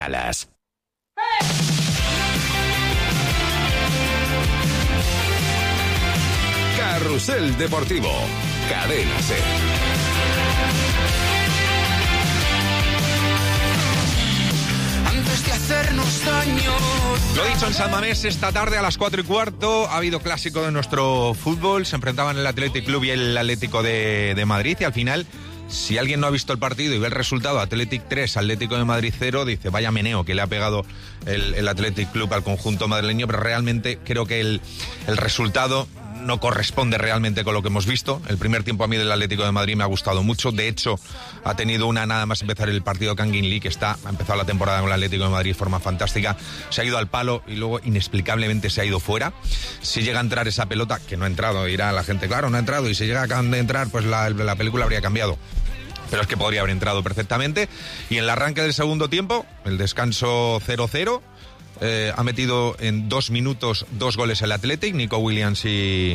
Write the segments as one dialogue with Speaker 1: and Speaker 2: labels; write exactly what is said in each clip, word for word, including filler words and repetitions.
Speaker 1: Alas. Carrusel Deportivo, Cadena SER.
Speaker 2: Antes de hacernos daño.
Speaker 3: Lo dicho, en San Mamés esta tarde a las cuatro y cuarto ha habido clásico de nuestro fútbol. Se enfrentaban el Athletic Club y el Atlético de, de Madrid y al final, si alguien no ha visto el partido y ve el resultado, Athletic tres, Atlético de Madrid cero, dice vaya meneo que le ha pegado el, el Athletic Club al conjunto madrileño, pero realmente creo que el, el resultado no corresponde realmente con lo que hemos visto. El primer tiempo a mí del Atlético de Madrid me ha gustado mucho. De hecho, ha tenido una nada más empezar el partido Kangin Lee, que está, ha empezado la temporada con el Atlético de Madrid de forma fantástica. Se ha ido al palo y luego inexplicablemente se ha ido fuera. Si llega a entrar esa pelota, que no ha entrado, dirá la gente, claro, no ha entrado, y si llega a entrar, pues la, la película habría cambiado. Pero es que podría haber entrado perfectamente. Y en el arranque del segundo tiempo, el descanso cero cero, Eh, ha metido en dos minutos dos goles el Athletic, Nico Williams y,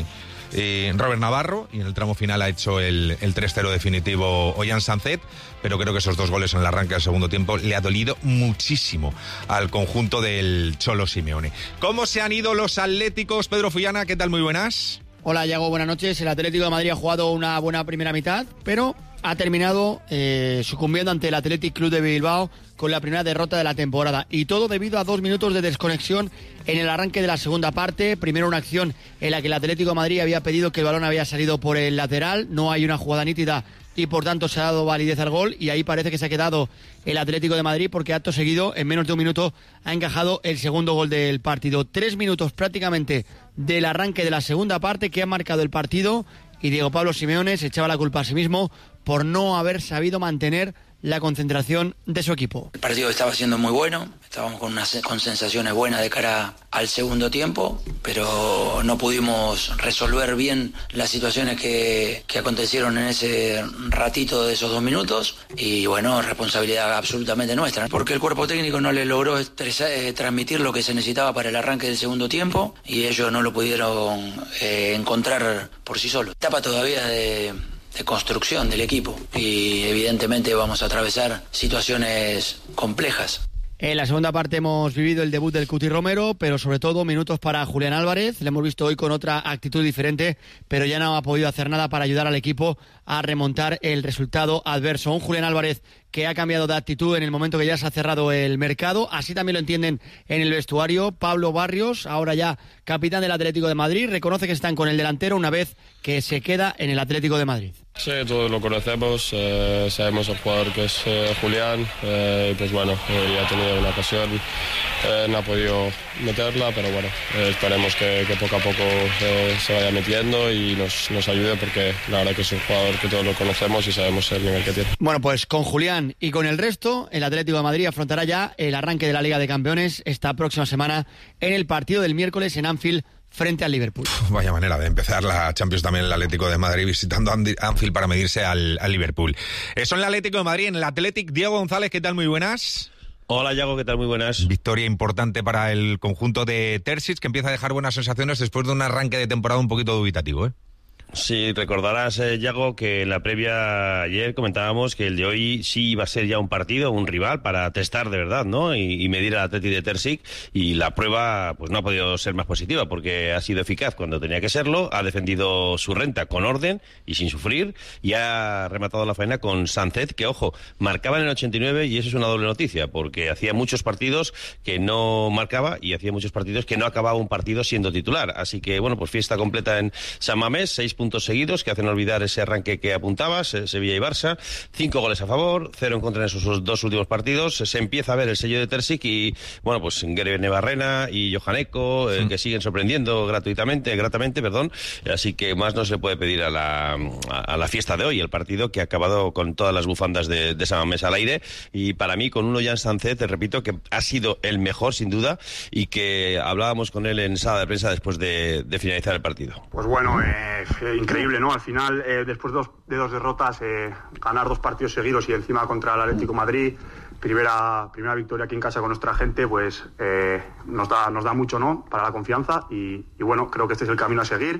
Speaker 3: y Robert Navarro, y en el tramo final ha hecho el, el tres cero definitivo Ollán Sancet, pero creo que esos dos goles en el arranque del segundo tiempo le ha dolido muchísimo al conjunto del Cholo Simeone. ¿Cómo se han ido los atléticos? Pedro Fullana, ¿qué tal? Muy buenas.
Speaker 4: Hola, Yago, buenas noches. El Atlético de Madrid ha jugado una buena primera mitad, pero ha terminado eh, sucumbiendo ante el Athletic Club de Bilbao con la primera derrota de la temporada. Y todo debido a dos minutos de desconexión en el arranque de la segunda parte. Primero una acción en la que el Atlético de Madrid había pedido que el balón había salido por el lateral. No hay una jugada nítida y por tanto se ha dado validez al gol. Y ahí parece que se ha quedado el Atlético de Madrid porque acto seguido, en menos de un minuto, ha encajado el segundo gol del partido. Tres minutos prácticamente del arranque de la segunda parte que ha marcado el partido. Y Diego Pablo Simeone se echaba la culpa a sí mismo por no haber sabido mantener la concentración de su equipo.
Speaker 5: El partido estaba siendo muy bueno, estábamos con unas con sensaciones buenas de cara al segundo tiempo, pero no pudimos resolver bien las situaciones que, que acontecieron en ese ratito de esos dos minutos y bueno, responsabilidad absolutamente nuestra, porque el cuerpo técnico no le logró estresar, eh, transmitir lo que se necesitaba para el arranque del segundo tiempo y ellos no lo pudieron eh, encontrar por sí solos. Etapa todavía de... de construcción del equipo y evidentemente vamos a atravesar situaciones complejas.
Speaker 4: En la segunda parte hemos vivido el debut del Cuti Romero, pero sobre todo minutos para Julián Álvarez. Le hemos visto hoy con otra actitud diferente, pero ya no ha podido hacer nada para ayudar al equipo a remontar el resultado adverso. Un Julián Álvarez que ha cambiado de actitud en el momento que ya se ha cerrado el mercado. Así también lo entienden en el vestuario. Pablo Barrios, ahora ya capitán del Atlético de Madrid, reconoce que están con el delantero una vez que se queda en el Atlético de Madrid.
Speaker 6: Sí, todos lo conocemos, eh, sabemos el jugador que es eh, Julián, eh, pues bueno, eh, ya ha tenido una ocasión, eh, no ha podido meterla, pero bueno, eh, esperemos que, que poco a poco eh, se vaya metiendo y nos, nos ayude porque la verdad que es un jugador que todos lo conocemos y sabemos el nivel que tiene.
Speaker 4: Bueno, pues con Julián y con el resto, el Atlético de Madrid afrontará ya el arranque de la Liga de Campeones esta próxima semana en el partido del miércoles en Anfield frente al Liverpool.
Speaker 3: Vaya manera de empezar la Champions también el Atlético de Madrid visitando Anfield para medirse al, al Liverpool. Eso en el Atlético de Madrid, en el Athletic. Diego González, ¿qué tal? Muy buenas.
Speaker 7: Hola, Yago, ¿qué tal? Muy buenas.
Speaker 3: Victoria importante para el conjunto de Terzic, que empieza a dejar buenas sensaciones después de un arranque de temporada un poquito dubitativo, ¿eh?
Speaker 7: Sí, recordarás, eh, Yago, que en la previa ayer comentábamos que el de hoy sí iba a ser ya un partido, un rival para testar de verdad, ¿no? Y, y medir al Atleti de Terzic, y la prueba pues no ha podido ser más positiva porque ha sido eficaz cuando tenía que serlo, ha defendido su renta con orden y sin sufrir y ha rematado la faena con Sancet, que ojo, marcaba en el ochenta y nueve y eso es una doble noticia porque hacía muchos partidos que no marcaba y hacía muchos partidos que no acababa un partido siendo titular, así que bueno, pues fiesta completa en San Mamés, seis puntos seguidos que hacen olvidar ese arranque que apuntabas, Sevilla y Barça, cinco goles a favor, cero en contra en esos dos últimos partidos, se empieza a ver el sello de Terzic y bueno, pues Greve Nevarrena y Johan Eko, eh, sí. que siguen sorprendiendo gratuitamente, gratamente, perdón, así que más no se puede pedir a la, a, a la fiesta de hoy, el partido que ha acabado con todas las bufandas de, de San Mamés al aire y para mí con un Ollán Sancet, te repito, que ha sido el mejor sin duda y que hablábamos con él en sala de prensa después de, de finalizar el partido.
Speaker 8: Pues bueno, eh, increíble, ¿no? Al final, eh, después de dos, de dos derrotas, eh, ganar dos partidos seguidos y encima contra el Atlético de Madrid, primera, primera victoria aquí en casa con nuestra gente, pues eh, nos da, nos da mucho, ¿no? Para la confianza y, y bueno, creo que este es el camino a seguir.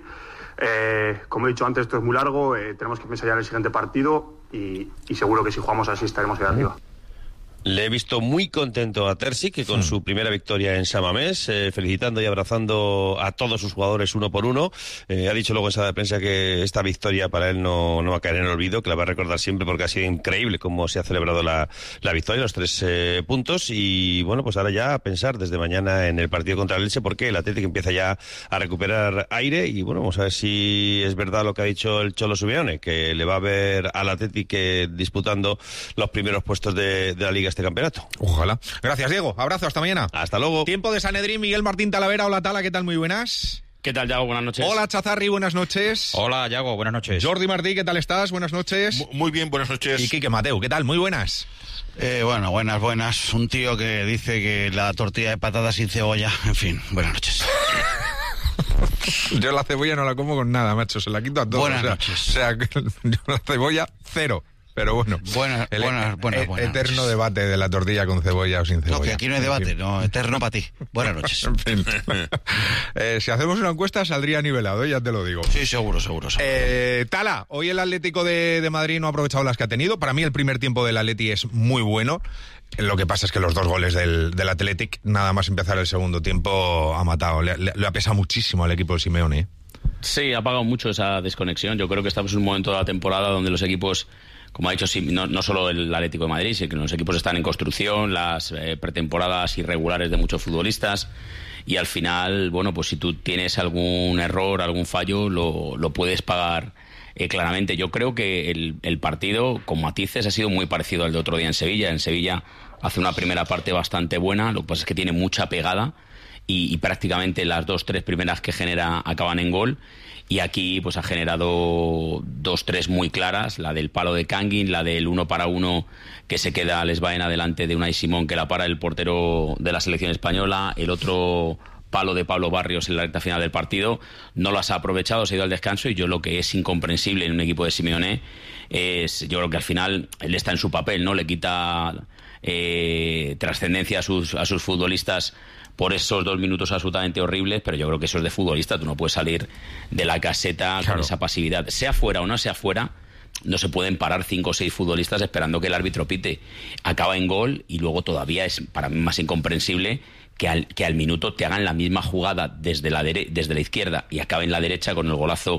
Speaker 8: Eh, como he dicho antes, esto es muy largo, eh, tenemos que pensar ya en el siguiente partido y, y seguro que si jugamos así estaremos ahí arriba.
Speaker 7: Le he visto muy contento a Terzic, que con hmm. su primera victoria en San Mamés, eh, felicitando y abrazando a todos sus jugadores uno por uno. Eh, ha dicho luego en sala de prensa que esta victoria para él no, no va a caer en el olvido, que la va a recordar siempre porque ha sido increíble cómo se ha celebrado la, la victoria, los tres eh, puntos. Y bueno, pues ahora ya a pensar desde mañana en el partido contra el Elche, porque el Atlético empieza ya a recuperar aire. Y bueno, vamos a ver si es verdad lo que ha dicho el Cholo Simeone, que le va a ver al Atlético disputando los primeros puestos de, de la Liga este campeonato.
Speaker 3: Ojalá. Gracias, Diego. Abrazo, hasta mañana.
Speaker 7: Hasta luego.
Speaker 3: Tiempo de Sanedrín, Miguel Martín Talavera. Hola, Tala, ¿qué tal? Muy buenas.
Speaker 9: ¿Qué tal, Yago? Buenas noches.
Speaker 3: Hola, Chazarri, buenas noches.
Speaker 9: Hola, Yago, buenas noches.
Speaker 3: Jordi Martí, ¿qué tal estás? Buenas noches.
Speaker 10: Muy, muy bien, buenas noches.
Speaker 3: Y Quique Mateu, ¿qué tal? Muy buenas.
Speaker 11: Eh, bueno, buenas, buenas. Un tío que dice que la tortilla de patatas sin cebolla, en fin, buenas noches.
Speaker 3: Yo la cebolla no la como con nada, macho, se la quito a todos.
Speaker 11: Buenas
Speaker 3: o sea,
Speaker 11: noches.
Speaker 3: O sea, yo la cebolla, cero. Pero bueno,
Speaker 11: buenas,
Speaker 3: el
Speaker 11: buenas, buenas,
Speaker 3: e-
Speaker 11: buenas
Speaker 3: eterno
Speaker 11: noches.
Speaker 3: debate de la tortilla con cebolla o sin cebolla.
Speaker 11: No, que aquí no hay debate, no, eterno para ti. Buenas noches.
Speaker 3: En fin. eh, si hacemos una encuesta saldría nivelado, ya te lo digo.
Speaker 11: Sí, seguro, seguro. seguro.
Speaker 3: Eh, Tala, hoy el Atlético de, de Madrid no ha aprovechado las que ha tenido. Para mí el primer tiempo del Atleti es muy bueno. Lo que pasa es que los dos goles del, del Athletic, nada más empezar el segundo tiempo, ha matado. Le, le, le ha pesado muchísimo al equipo de Simeone. ¿eh?
Speaker 9: Sí, ha pagado mucho esa desconexión. Yo creo que estamos en un momento de la temporada donde los equipos, como ha dicho, no, no solo el Atlético de Madrid, sino que los equipos están en construcción, las eh, pretemporadas irregulares de muchos futbolistas, y al final, bueno, pues si tú tienes algún error, algún fallo, lo, lo puedes pagar eh, claramente. Yo creo que el, el partido, con matices, ha sido muy parecido al de otro día en Sevilla. En Sevilla hace una primera parte bastante buena, lo que pasa es que tiene mucha pegada, y, y prácticamente las dos, tres primeras que genera acaban en gol. Y aquí pues ha generado dos, tres muy claras, la del palo de Kangin, la del uno para uno que se queda Les Baena delante de Unai Simón, que la para el portero de la selección española, el otro palo de Pablo Barrios en la recta final del partido. No las ha aprovechado, se ha ido al descanso, y yo lo que es incomprensible en un equipo de Simeone es, yo creo que al final él está en su papel, ¿no? Le quita eh, trascendencia a sus, a sus futbolistas por esos dos minutos absolutamente horribles, pero yo creo que eso es de futbolista. Tú no puedes salir de la caseta claro. con esa pasividad. Sea fuera o no sea fuera, no se pueden parar cinco o seis futbolistas esperando que el árbitro pite. Acaba en gol, y luego todavía es para mí más incomprensible que al, que al minuto te hagan la misma jugada desde la, dere- desde la izquierda y acabe en la derecha con el golazo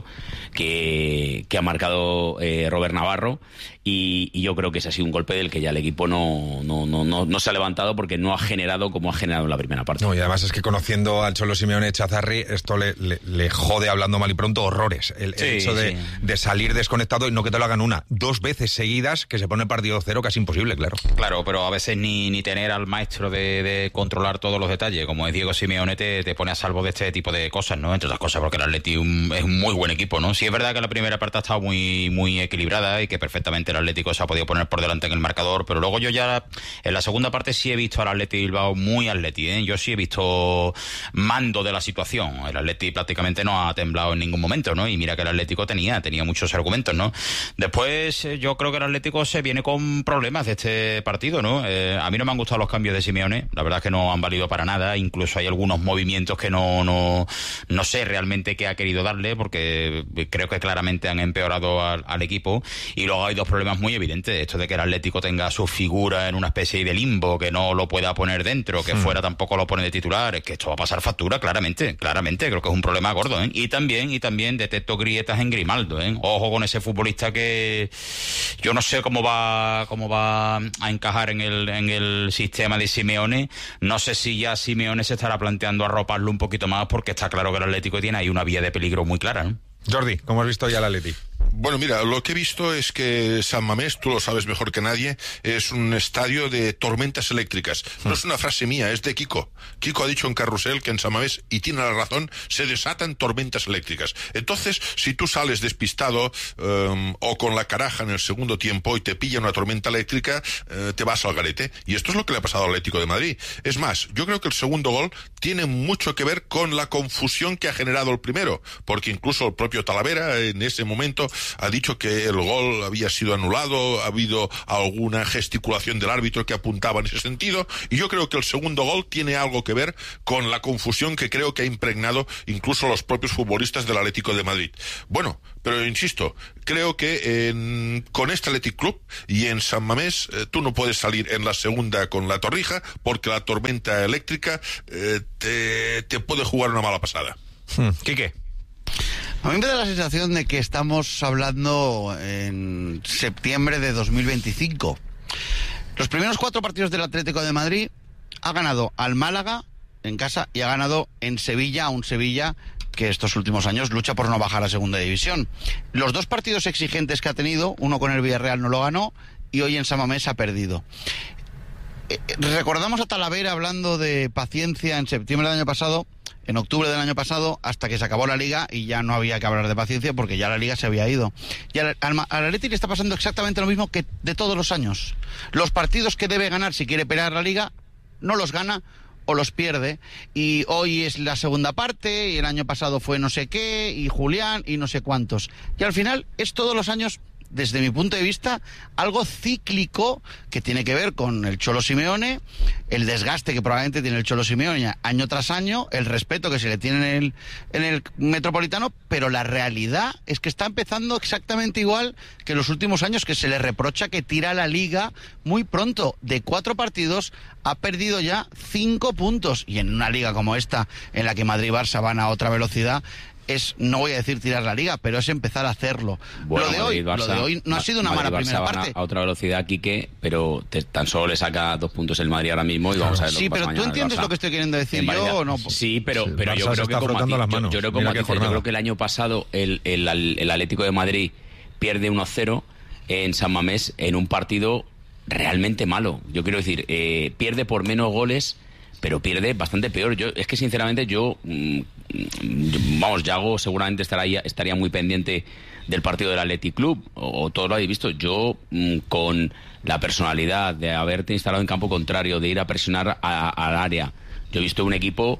Speaker 9: que, que ha marcado eh, Robert Navarro. Y, y yo creo que ese ha sido un golpe del que ya el equipo no, no, no, no, no se ha levantado, porque no ha generado como ha generado en la primera parte.
Speaker 3: No, y además es que conociendo al Cholo Simeone, Chazarri, esto le, le, le jode, hablando mal y pronto, horrores. El, sí, el hecho de, sí. de salir desconectado y no que te lo hagan una, dos veces seguidas, que se pone el partido cero, casi imposible, claro.
Speaker 12: Claro, pero a veces ni, ni tener al maestro de, de controlar todos los detalles, como es Diego Simeone, te, te pone a salvo de este tipo de cosas, ¿no? Entre otras cosas, porque el Atleti un, es un muy buen equipo, ¿no? Sí es verdad que la primera parte ha estado muy, muy equilibrada y que perfectamente el Atlético se ha podido poner por delante en el marcador, pero luego yo ya en la segunda parte sí he visto al Atleti Bilbao muy Atleti, ¿eh? Yo sí he visto mando de la situación. El Atleti prácticamente no ha temblado en ningún momento, ¿no? Y mira que el Atlético tenía, tenía muchos argumentos, ¿no? Después yo creo que el Atlético se viene con problemas de este partido, ¿no? Eh, a mí no me han gustado los cambios de Simeone, la verdad es que no han valido para nada, incluso hay algunos movimientos que no, no, no sé realmente qué ha querido darle, porque creo que claramente han empeorado al, al equipo. Y luego hay dos problemas muy evidentes, esto de que el Atlético tenga su figura en una especie de limbo, que no lo pueda poner dentro, que hmm. fuera tampoco lo pone de titular, es que esto va a pasar factura, claramente, claramente, creo que es un problema gordo, ¿eh? Y también, y también detecto grietas en Grimaldo, ¿eh? Ojo con ese futbolista que yo no sé cómo va, cómo va a encajar en el, en el sistema de Simeone. No sé si ya Simeone se estará planteando arroparlo un poquito más, porque está claro que el Atlético tiene ahí una vía de peligro muy clara, ¿no?
Speaker 3: Jordi, ¿cómo has visto ya el Atleti?
Speaker 10: Bueno, mira, lo que he visto es que San Mamés, tú lo sabes mejor que nadie, es un estadio de tormentas eléctricas. No es una frase mía, es de Kiko. Kiko ha dicho en Carrusel que en San Mamés, y tiene la razón, se desatan tormentas eléctricas. Entonces, si tú sales despistado um, o con la caraja en el segundo tiempo y te pilla una tormenta eléctrica, uh, te vas al garete. Y esto es lo que le ha pasado al Atlético de Madrid. Es más, yo creo que el segundo gol tiene mucho que ver con la confusión que ha generado el primero, porque incluso el propio Talavera en ese momento ha dicho que el gol había sido anulado, ha habido alguna gesticulación del árbitro que apuntaba en ese sentido, y yo creo que el segundo gol tiene algo que ver con la confusión que creo que ha impregnado incluso los propios futbolistas del Atlético de Madrid. Bueno, pero insisto, creo que en, con este Athletic Club y en San Mamés eh, tú no puedes salir en la segunda con la Torrija, porque la tormenta eléctrica eh, te, te puede jugar una mala pasada.
Speaker 3: Hmm. ¿Qué?
Speaker 11: A mí me da la sensación de que estamos hablando en septiembre de dos mil veinticinco. Los primeros cuatro partidos del Atlético de Madrid ha ganado al Málaga en casa y ha ganado en Sevilla, a un Sevilla que estos últimos años lucha por no bajar a segunda división. Los dos partidos exigentes que ha tenido, uno con el Villarreal no lo ganó y hoy en San Mamés ha perdido. Eh, recordamos a Talavera hablando de paciencia en septiembre del año pasado, en octubre del año pasado, hasta que se acabó la Liga y ya no había que hablar de paciencia porque ya la Liga se había ido. Y al, al, al Atleti le está pasando exactamente lo mismo que de todos los años. Los partidos que debe ganar si quiere pelear la Liga, no los gana o los pierde, y hoy es la segunda parte, y el año pasado fue no sé qué, y Julián, y no sé cuántos. Y al final es todos los años, desde mi punto de vista, algo cíclico que tiene que ver con el Cholo Simeone, el desgaste que probablemente tiene el Cholo Simeone año tras año, el respeto que se le tiene en el, en el Metropolitano, pero la realidad es que está empezando exactamente igual que en los últimos años, que se le reprocha que tira la Liga muy pronto. De cuatro partidos ha perdido ya cinco puntos, y en una liga como esta, en la que Madrid y Barça van a otra velocidad, es, no voy a decir tirar la Liga, pero es empezar a hacerlo.
Speaker 9: Bueno,
Speaker 11: lo, de hoy,
Speaker 9: Barça,
Speaker 11: lo de hoy no ha sido una
Speaker 9: Madrid,
Speaker 11: mala
Speaker 9: Barça
Speaker 11: primera
Speaker 9: van
Speaker 11: parte.
Speaker 9: A, a otra velocidad, Quique, pero te, tan solo le saca dos puntos el Madrid ahora mismo y vamos a ver lo
Speaker 11: Sí,
Speaker 9: que pasa
Speaker 11: pero tú
Speaker 9: mañana
Speaker 11: entiendes lo que estoy queriendo decir yo o no.
Speaker 9: Sí, pero,
Speaker 3: Sí,
Speaker 9: pero
Speaker 3: Barça
Speaker 9: yo
Speaker 3: se
Speaker 9: creo que
Speaker 3: está
Speaker 9: como a
Speaker 3: frotando
Speaker 9: ti,
Speaker 3: las
Speaker 9: yo,
Speaker 3: manos.
Speaker 9: yo creo como
Speaker 3: Mira
Speaker 9: a ti,
Speaker 3: qué
Speaker 9: yo
Speaker 3: jornada.
Speaker 9: creo que el año pasado el, el, el Atlético de Madrid pierde uno cero en San Mamés en un partido realmente malo. Yo quiero decir, eh, pierde por menos goles, pero pierde bastante peor. Yo es que sinceramente yo, mmm, vamos, Yago seguramente estaría, estaría muy pendiente del partido del Athletic Club, o, o todos lo habéis visto. Yo, mmm, con la personalidad de haberte instalado en campo contrario, de ir a presionar a, al área, yo he visto un equipo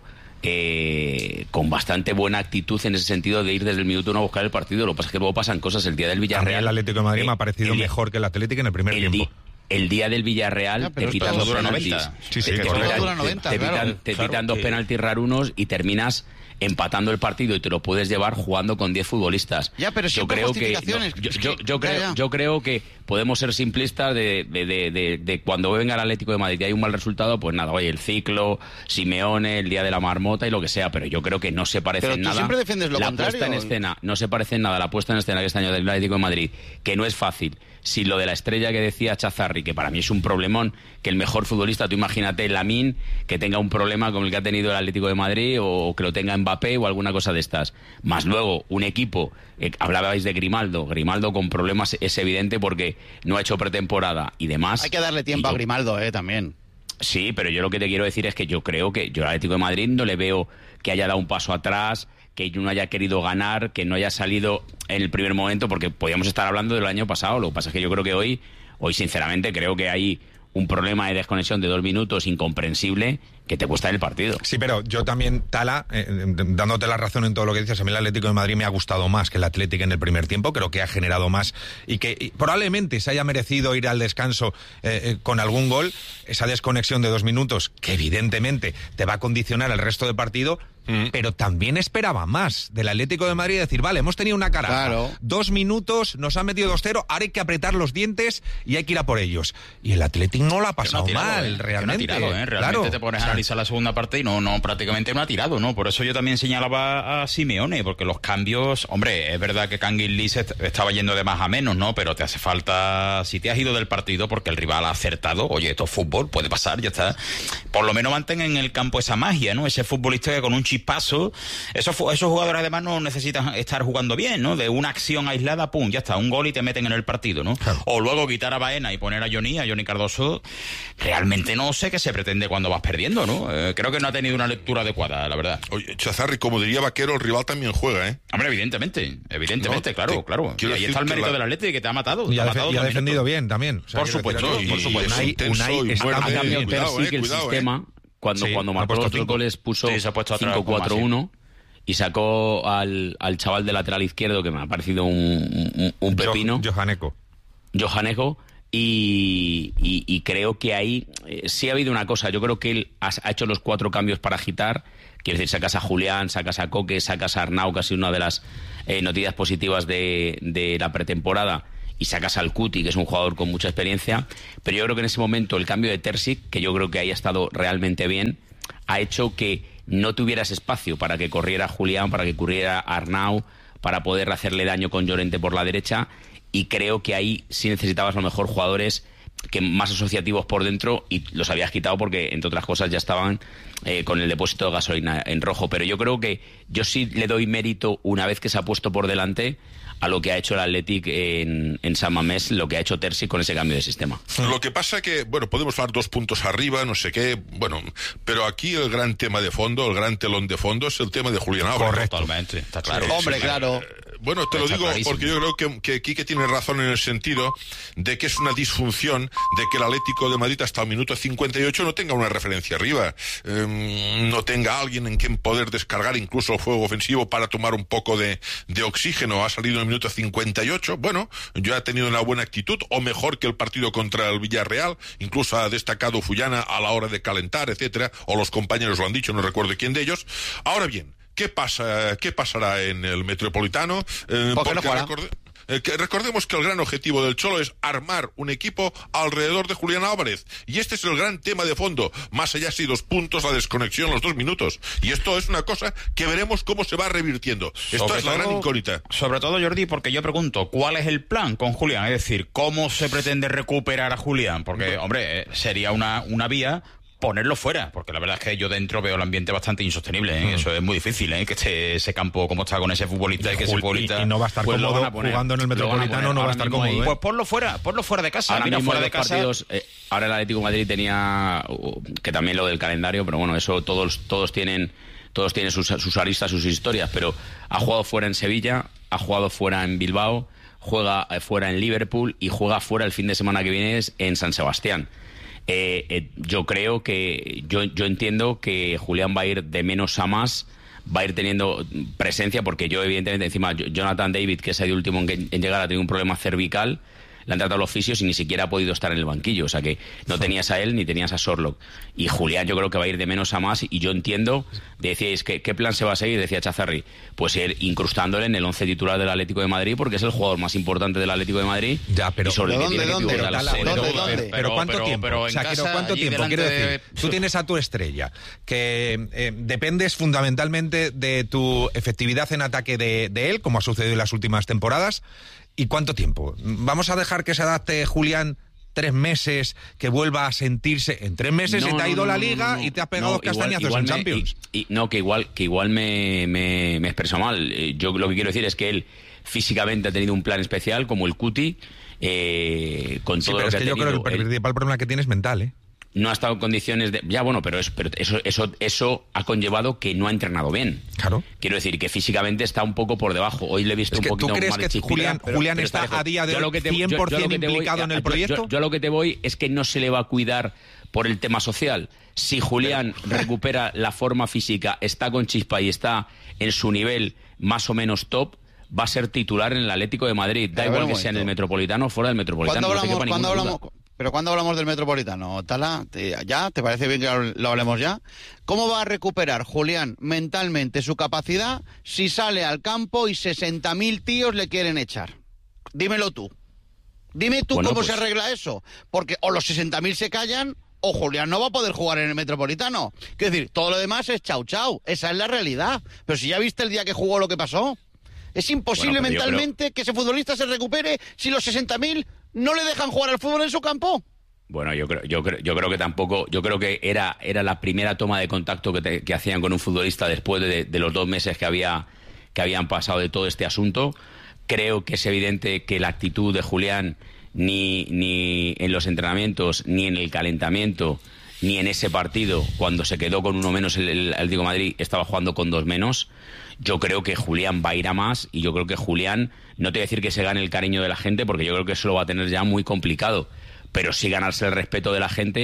Speaker 9: eh, con bastante buena actitud en ese sentido de ir desde el minuto uno a buscar el partido. Lo que pasa es que luego pasan cosas. El día del Villarreal,
Speaker 3: el Atlético de Madrid
Speaker 9: eh,
Speaker 3: me ha parecido
Speaker 9: el,
Speaker 3: mejor que el Atlético en el primer
Speaker 9: el
Speaker 3: tiempo.
Speaker 9: Di, el día del Villarreal
Speaker 11: Ya,
Speaker 9: te pitan dos penaltis.
Speaker 3: Sí, sí,
Speaker 9: te,
Speaker 3: correcto.
Speaker 9: pitan,
Speaker 11: Dura noventa,
Speaker 9: te,
Speaker 11: claro.
Speaker 9: pitan, te
Speaker 11: Claro
Speaker 9: pitan dos
Speaker 11: que-
Speaker 9: penaltis rarunos y terminas empatando el partido y te lo puedes llevar jugando con diez futbolistas.
Speaker 11: Ya, pero
Speaker 9: yo
Speaker 11: siempre
Speaker 9: creo que
Speaker 11: justificaciones.
Speaker 9: no, yo,
Speaker 11: Es
Speaker 9: yo,
Speaker 11: que-
Speaker 9: yo
Speaker 11: ya,
Speaker 9: creo
Speaker 11: ya.
Speaker 9: yo creo que podemos ser simplistas de, de, de, de, de cuando venga el Atlético de Madrid y hay un mal resultado, pues nada, oye, el ciclo, Simeone, el día de la marmota y lo que sea, pero yo creo que no se parece
Speaker 11: Pero
Speaker 9: en
Speaker 11: tú
Speaker 9: nada.
Speaker 11: siempre defiendes lo
Speaker 9: la
Speaker 11: contrario.
Speaker 9: puesta en escena, no se parece en nada la puesta en escena que este año del Atlético de Madrid, que no es fácil. Si lo de la estrella que decía Chazarri, que para mí es un problemón, que el mejor futbolista, tú imagínate Lamine, que tenga un problema como el que ha tenido el Atlético de Madrid, o que lo tenga Mbappé o alguna cosa de estas. Más luego, un equipo, eh, hablabais de Grimaldo, Grimaldo con problemas es evidente porque no ha hecho pretemporada y demás.
Speaker 11: Hay que darle tiempo
Speaker 9: Y
Speaker 11: a
Speaker 9: yo-
Speaker 11: Grimaldo, eh, también.
Speaker 9: Sí, pero yo lo que te quiero decir es que yo creo que yo al Atlético de Madrid no le veo que haya dado un paso atrás, que no haya querido ganar, que no haya salido en el primer momento, porque podíamos estar hablando del año pasado. Lo que pasa es que yo creo que hoy, hoy sinceramente, creo que hay un problema de desconexión de dos minutos incomprensible que te cuesta el partido.
Speaker 3: Sí, pero yo también, Tala, eh, dándote la razón en todo lo que dices, a mí el Atlético de Madrid me ha gustado más que el Atlético en el primer tiempo, creo que ha generado más y que y probablemente se haya merecido ir al descanso eh, eh, con algún gol. Esa desconexión de dos minutos, que evidentemente te va a condicionar el resto del partido, mm. pero también esperaba más del Atlético de Madrid, decir, vale, hemos tenido una cara,
Speaker 11: Claro.
Speaker 3: dos minutos, nos han metido dos cero, ahora hay que apretar los dientes y hay que ir a por ellos. Y el Atlético no lo ha pasado
Speaker 12: Que no ha tirado,
Speaker 3: mal,
Speaker 12: eh, que
Speaker 3: realmente.
Speaker 12: no ha tirado, ¿eh? Realmente
Speaker 3: Claro.
Speaker 12: te pones
Speaker 3: O
Speaker 12: a
Speaker 3: sea,
Speaker 12: analizar la segunda parte y no, no, prácticamente no ha tirado, ¿no? Por eso yo también señalaba a Simeone, porque los cambios, hombre, es verdad que Kangin Lee se est- estaba yendo de más a menos, ¿no? Pero te hace falta, si te has ido del partido porque el rival ha acertado, oye, esto es fútbol, puede pasar, ya está. Por lo menos mantén en el campo esa magia, ¿no? Ese futbolista que con un chispazo, esos, fu- esos jugadores además no necesitan estar jugando bien, ¿no? De una acción aislada, pum, ya está, un gol y te meten en el partido, ¿no?
Speaker 3: Claro.
Speaker 12: O luego quitar a Baena y poner a Johnny, a Johnny Cardoso, realmente no sé qué se pretende cuando vas perdiendo, ¿no? Eh, creo que no ha tenido una lectura adecuada, la verdad.
Speaker 10: Oye, Chazarri, como diría Vaquero, el rival también juega, ¿eh?
Speaker 12: Hombre, evidentemente, evidentemente,
Speaker 10: No,
Speaker 12: claro,
Speaker 10: te-
Speaker 12: claro. Y
Speaker 10: quiero
Speaker 12: ahí
Speaker 10: decir
Speaker 12: está el
Speaker 10: que
Speaker 12: mérito
Speaker 10: la-
Speaker 12: del Atlético, que te ha matado.
Speaker 3: Y
Speaker 12: te
Speaker 3: ha,
Speaker 12: ha
Speaker 3: defe-
Speaker 12: matado
Speaker 3: y ha
Speaker 12: dos
Speaker 3: defendido
Speaker 12: minutos.
Speaker 3: bien también. O sea,
Speaker 12: Por
Speaker 3: quiero
Speaker 12: supuesto,
Speaker 3: decir,
Speaker 12: y-
Speaker 3: por supuesto.
Speaker 10: y-
Speaker 3: Unai-
Speaker 10: intenso
Speaker 3: Unai
Speaker 10: y
Speaker 3: está
Speaker 10: muerde,
Speaker 9: Ha
Speaker 3: muy
Speaker 9: cambiado
Speaker 3: bien.
Speaker 10: cuidado,
Speaker 9: Terzic
Speaker 10: eh,
Speaker 9: el
Speaker 10: cuidado,
Speaker 9: sistema cuando,
Speaker 3: Sí,
Speaker 9: cuando
Speaker 3: ha
Speaker 9: marcó
Speaker 3: puesto
Speaker 9: los dos
Speaker 3: cinco.
Speaker 9: goles puso
Speaker 12: Sí, se ha puesto otra
Speaker 9: cinco cuatro uno y sacó al, al chaval de lateral izquierdo, que me ha parecido un, un, un pepino.
Speaker 3: Johaneko.
Speaker 9: Johaneko. Y, y, y creo que ahí eh, sí ha habido una cosa. Yo creo que él ha, ha hecho los cuatro cambios para agitar. Quiero decir, sacas a Julián, sacas a Coque, sacas a Arnau, que ha sido una de las eh, noticias positivas de, de la pretemporada, y sacas al Cuti, que es un jugador con mucha experiencia. Pero yo creo que en ese momento el cambio de Terzic, que yo creo que ahí ha estado realmente bien, ha hecho que no tuvieras espacio para que corriera Julián, para que corriera Arnau, para poder hacerle daño con Llorente por la derecha. Y creo que ahí sí necesitabas a lo mejor jugadores que más asociativos por dentro, y los habías quitado porque, entre otras cosas, ya estaban eh, con el depósito de gasolina en rojo. Pero yo creo que yo sí le doy mérito, una vez que se ha puesto por delante, a lo que ha hecho el Athletic en, en San Mamés, lo que ha hecho Terzic con ese cambio de sistema.
Speaker 10: Lo que pasa que, bueno, podemos hablar dos puntos arriba, no sé qué, bueno, pero aquí el gran tema de fondo, el gran telón de fondo es el tema de Julián Álvarez.
Speaker 12: Correcto, totalmente, está claro.
Speaker 10: Sí,
Speaker 11: Hombre,
Speaker 10: sí,
Speaker 11: claro.
Speaker 10: Bueno, te lo digo porque yo creo que, que Quique tiene razón en el sentido de que es una disfunción de que el Atlético de Madrid hasta el minuto cincuenta y ocho no tenga una referencia arriba, eh, no tenga alguien en quien poder descargar incluso el juego ofensivo para tomar un poco de, de oxígeno. Ha salido en el minuto cincuenta y ocho, bueno, yo ha tenido una buena actitud, o mejor que el partido contra el Villarreal, incluso ha destacado Fullana a la hora de calentar, etcétera, o los compañeros lo han dicho, no recuerdo quién de ellos. Ahora bien, ¿Qué pasa? ¿Qué pasará en el Metropolitano? Eh,
Speaker 11: ¿Por qué no
Speaker 10: porque
Speaker 11: jugará?
Speaker 10: recorde- eh, que recordemos que el gran objetivo del Cholo es armar un equipo alrededor de Julián Álvarez. Y este es el gran tema de fondo. Más allá si los puntos, la desconexión, los dos minutos. Y esto es una cosa que veremos cómo se va revirtiendo. Esto
Speaker 12: Sobre
Speaker 10: es la
Speaker 12: todo-
Speaker 10: gran incógnita.
Speaker 12: Sobre todo, Jordi, porque yo pregunto, ¿cuál es el plan con Julián? Es decir, ¿cómo se pretende recuperar a Julián? Porque, hombre, eh, sería una, una vía ponerlo fuera, porque la verdad es que yo dentro veo el ambiente bastante insostenible, ¿eh? Mm. Eso es muy difícil, ¿eh? Que esté ese campo como está con ese futbolista y que ese futbolista...
Speaker 3: Y, y no va a estar
Speaker 9: Pues lo
Speaker 3: cómodo
Speaker 9: van a poner.
Speaker 3: jugando en el
Speaker 9: Lo van a
Speaker 3: Metropolitano,
Speaker 9: poner.
Speaker 3: no va a
Speaker 9: Ahora
Speaker 3: estar
Speaker 9: mismo
Speaker 3: cómodo.
Speaker 9: ahí-
Speaker 3: ¿eh?
Speaker 12: Pues ponlo fuera, ponlo fuera de casa.
Speaker 9: Ahora
Speaker 12: Mira,
Speaker 9: mismo
Speaker 12: fuera
Speaker 9: en
Speaker 12: de
Speaker 9: los
Speaker 12: casa...
Speaker 9: partidos, eh, ahora el Atlético de Madrid tenía, uh, que también lo del calendario, pero bueno, eso todos todos tienen todos tienen sus, sus aristas, sus historias, pero ha jugado fuera en Sevilla, ha jugado fuera en Bilbao, juega eh, fuera en Liverpool y juega fuera el fin de semana que viene en San Sebastián. Eh, eh, yo creo que, yo, yo entiendo que Julián va a ir de menos a más, va a ir teniendo presencia, porque yo evidentemente encima, Jonathan David, que es el último en, en llegar, ha tenido un problema cervical, le han tratado los fisios y ni siquiera ha podido estar en el banquillo, o sea que no tenías a él ni tenías a Sorlock. Y Julián yo creo que va a ir de menos a más, y yo entiendo, decíais, ¿qué, qué plan se va a seguir? Decía Chazarri, pues ir incrustándole en el once titular del Atlético de Madrid, porque es el jugador más importante del Atlético de Madrid.
Speaker 3: Ya, pero
Speaker 9: y sobre el que
Speaker 11: ¿dónde,
Speaker 9: tiene que
Speaker 11: dónde?
Speaker 9: pivotar la
Speaker 3: Tala,
Speaker 9: serie.
Speaker 3: pero,
Speaker 11: ¿Dónde,
Speaker 3: pero-
Speaker 11: dónde?
Speaker 3: pero ¿cuánto
Speaker 12: Pero-
Speaker 3: tiempo?
Speaker 12: pero
Speaker 3: o
Speaker 12: en
Speaker 3: sea, quiero-
Speaker 12: casa,
Speaker 3: ¿cuánto
Speaker 12: allí
Speaker 3: tiempo? Quiero
Speaker 12: delante
Speaker 3: decir,
Speaker 12: de-
Speaker 3: tú tienes a tu estrella, que eh, dependes fundamentalmente de tu efectividad en ataque de, de él, como ha sucedido en las últimas temporadas. ¿Y cuánto tiempo? ¿Vamos a dejar que se adapte Julián tres meses, que vuelva a sentirse? En tres meses
Speaker 9: No,
Speaker 3: se te ha
Speaker 9: no,
Speaker 3: ido
Speaker 9: no,
Speaker 3: la
Speaker 9: no,
Speaker 3: liga
Speaker 9: no,
Speaker 3: y te has pegado
Speaker 9: no,
Speaker 3: dos castañazos
Speaker 9: igual- igual
Speaker 3: en
Speaker 9: me-
Speaker 3: Champions.
Speaker 9: y- y- no, que igual, que igual me, me, me expreso mal. Eh, Yo lo que quiero decir es que él físicamente ha tenido un plan especial, como el Cuti, eh, con
Speaker 3: Sí,
Speaker 9: todo
Speaker 3: pero
Speaker 9: lo
Speaker 3: es
Speaker 9: que
Speaker 3: que
Speaker 9: ha
Speaker 3: yo creo que
Speaker 9: tenido.
Speaker 3: el
Speaker 9: Él
Speaker 3: principal problema que tiene es mental, ¿eh?
Speaker 9: no ha estado en condiciones de... Ya, bueno, pero, es, pero eso, eso, eso ha conllevado que no ha entrenado bien.
Speaker 3: Claro.
Speaker 9: Quiero decir que físicamente está un poco por debajo. Hoy le he visto
Speaker 3: Es que,
Speaker 9: un
Speaker 3: ¿tú
Speaker 9: poquito
Speaker 3: crees
Speaker 9: más de
Speaker 3: que
Speaker 9: chispita,
Speaker 3: Julián-
Speaker 9: pero-
Speaker 3: Julián
Speaker 9: pero
Speaker 3: está
Speaker 9: lejos.
Speaker 3: a día de
Speaker 9: Yo
Speaker 3: hoy
Speaker 9: lo que te-
Speaker 3: cien por ciento
Speaker 9: yo- yo lo que te voy-
Speaker 3: implicado en el
Speaker 9: yo-
Speaker 3: proyecto?
Speaker 9: Yo, yo a lo que te voy es que no se le va a cuidar por el tema social. Si Julián recupera la forma física, está con chispa y está en su nivel más o menos top, va a ser titular en el Atlético de Madrid. Da
Speaker 11: Pero a ver
Speaker 9: igual
Speaker 11: un
Speaker 9: que sea en el
Speaker 11: momento.
Speaker 9: Metropolitano o fuera del Metropolitano.
Speaker 11: ¿Cuándo
Speaker 9: no te
Speaker 11: hablamos,
Speaker 9: quepa
Speaker 11: ¿cuándo
Speaker 9: ninguna
Speaker 11: hablamos,
Speaker 9: duda.
Speaker 11: pero cuándo hablamos del Metropolitano, Tala? ¿Te- ¿Ya? ¿Te parece bien que lo lo hablemos ya? ¿Cómo va a recuperar Julián mentalmente su capacidad si sale al campo y sesenta mil tíos le quieren echar? Dímelo tú. Dime tú
Speaker 9: Bueno,
Speaker 11: cómo
Speaker 9: pues-
Speaker 11: se arregla eso. Porque o los sesenta mil se callan o Julián no va a poder jugar en el Metropolitano. Quiero decir, todo lo demás es chau chau. Esa es la realidad. Pero si ya viste el día que jugó lo que pasó. Es imposible
Speaker 9: Bueno, pero yo creo-
Speaker 11: mentalmente que ese futbolista se recupere si los sesenta mil no le dejan jugar al fútbol en su campo.
Speaker 9: Bueno, yo creo, yo creo, yo creo que tampoco, yo creo que era, era la primera toma de contacto que, te- que hacían con un futbolista después de, de los dos meses que había, que habían pasado de todo este asunto. Creo que es evidente que la actitud de Julián, ni, ni en los entrenamientos, ni en el calentamiento, ni en ese partido, cuando se quedó con uno menos el, el Atlético de Madrid, estaba jugando con dos menos. Yo creo que Julián va a ir a más, y yo creo que Julián, no te voy a decir que se gane el cariño de la gente, porque yo creo que eso lo va a tener ya muy complicado, pero sí ganarse el respeto de la gente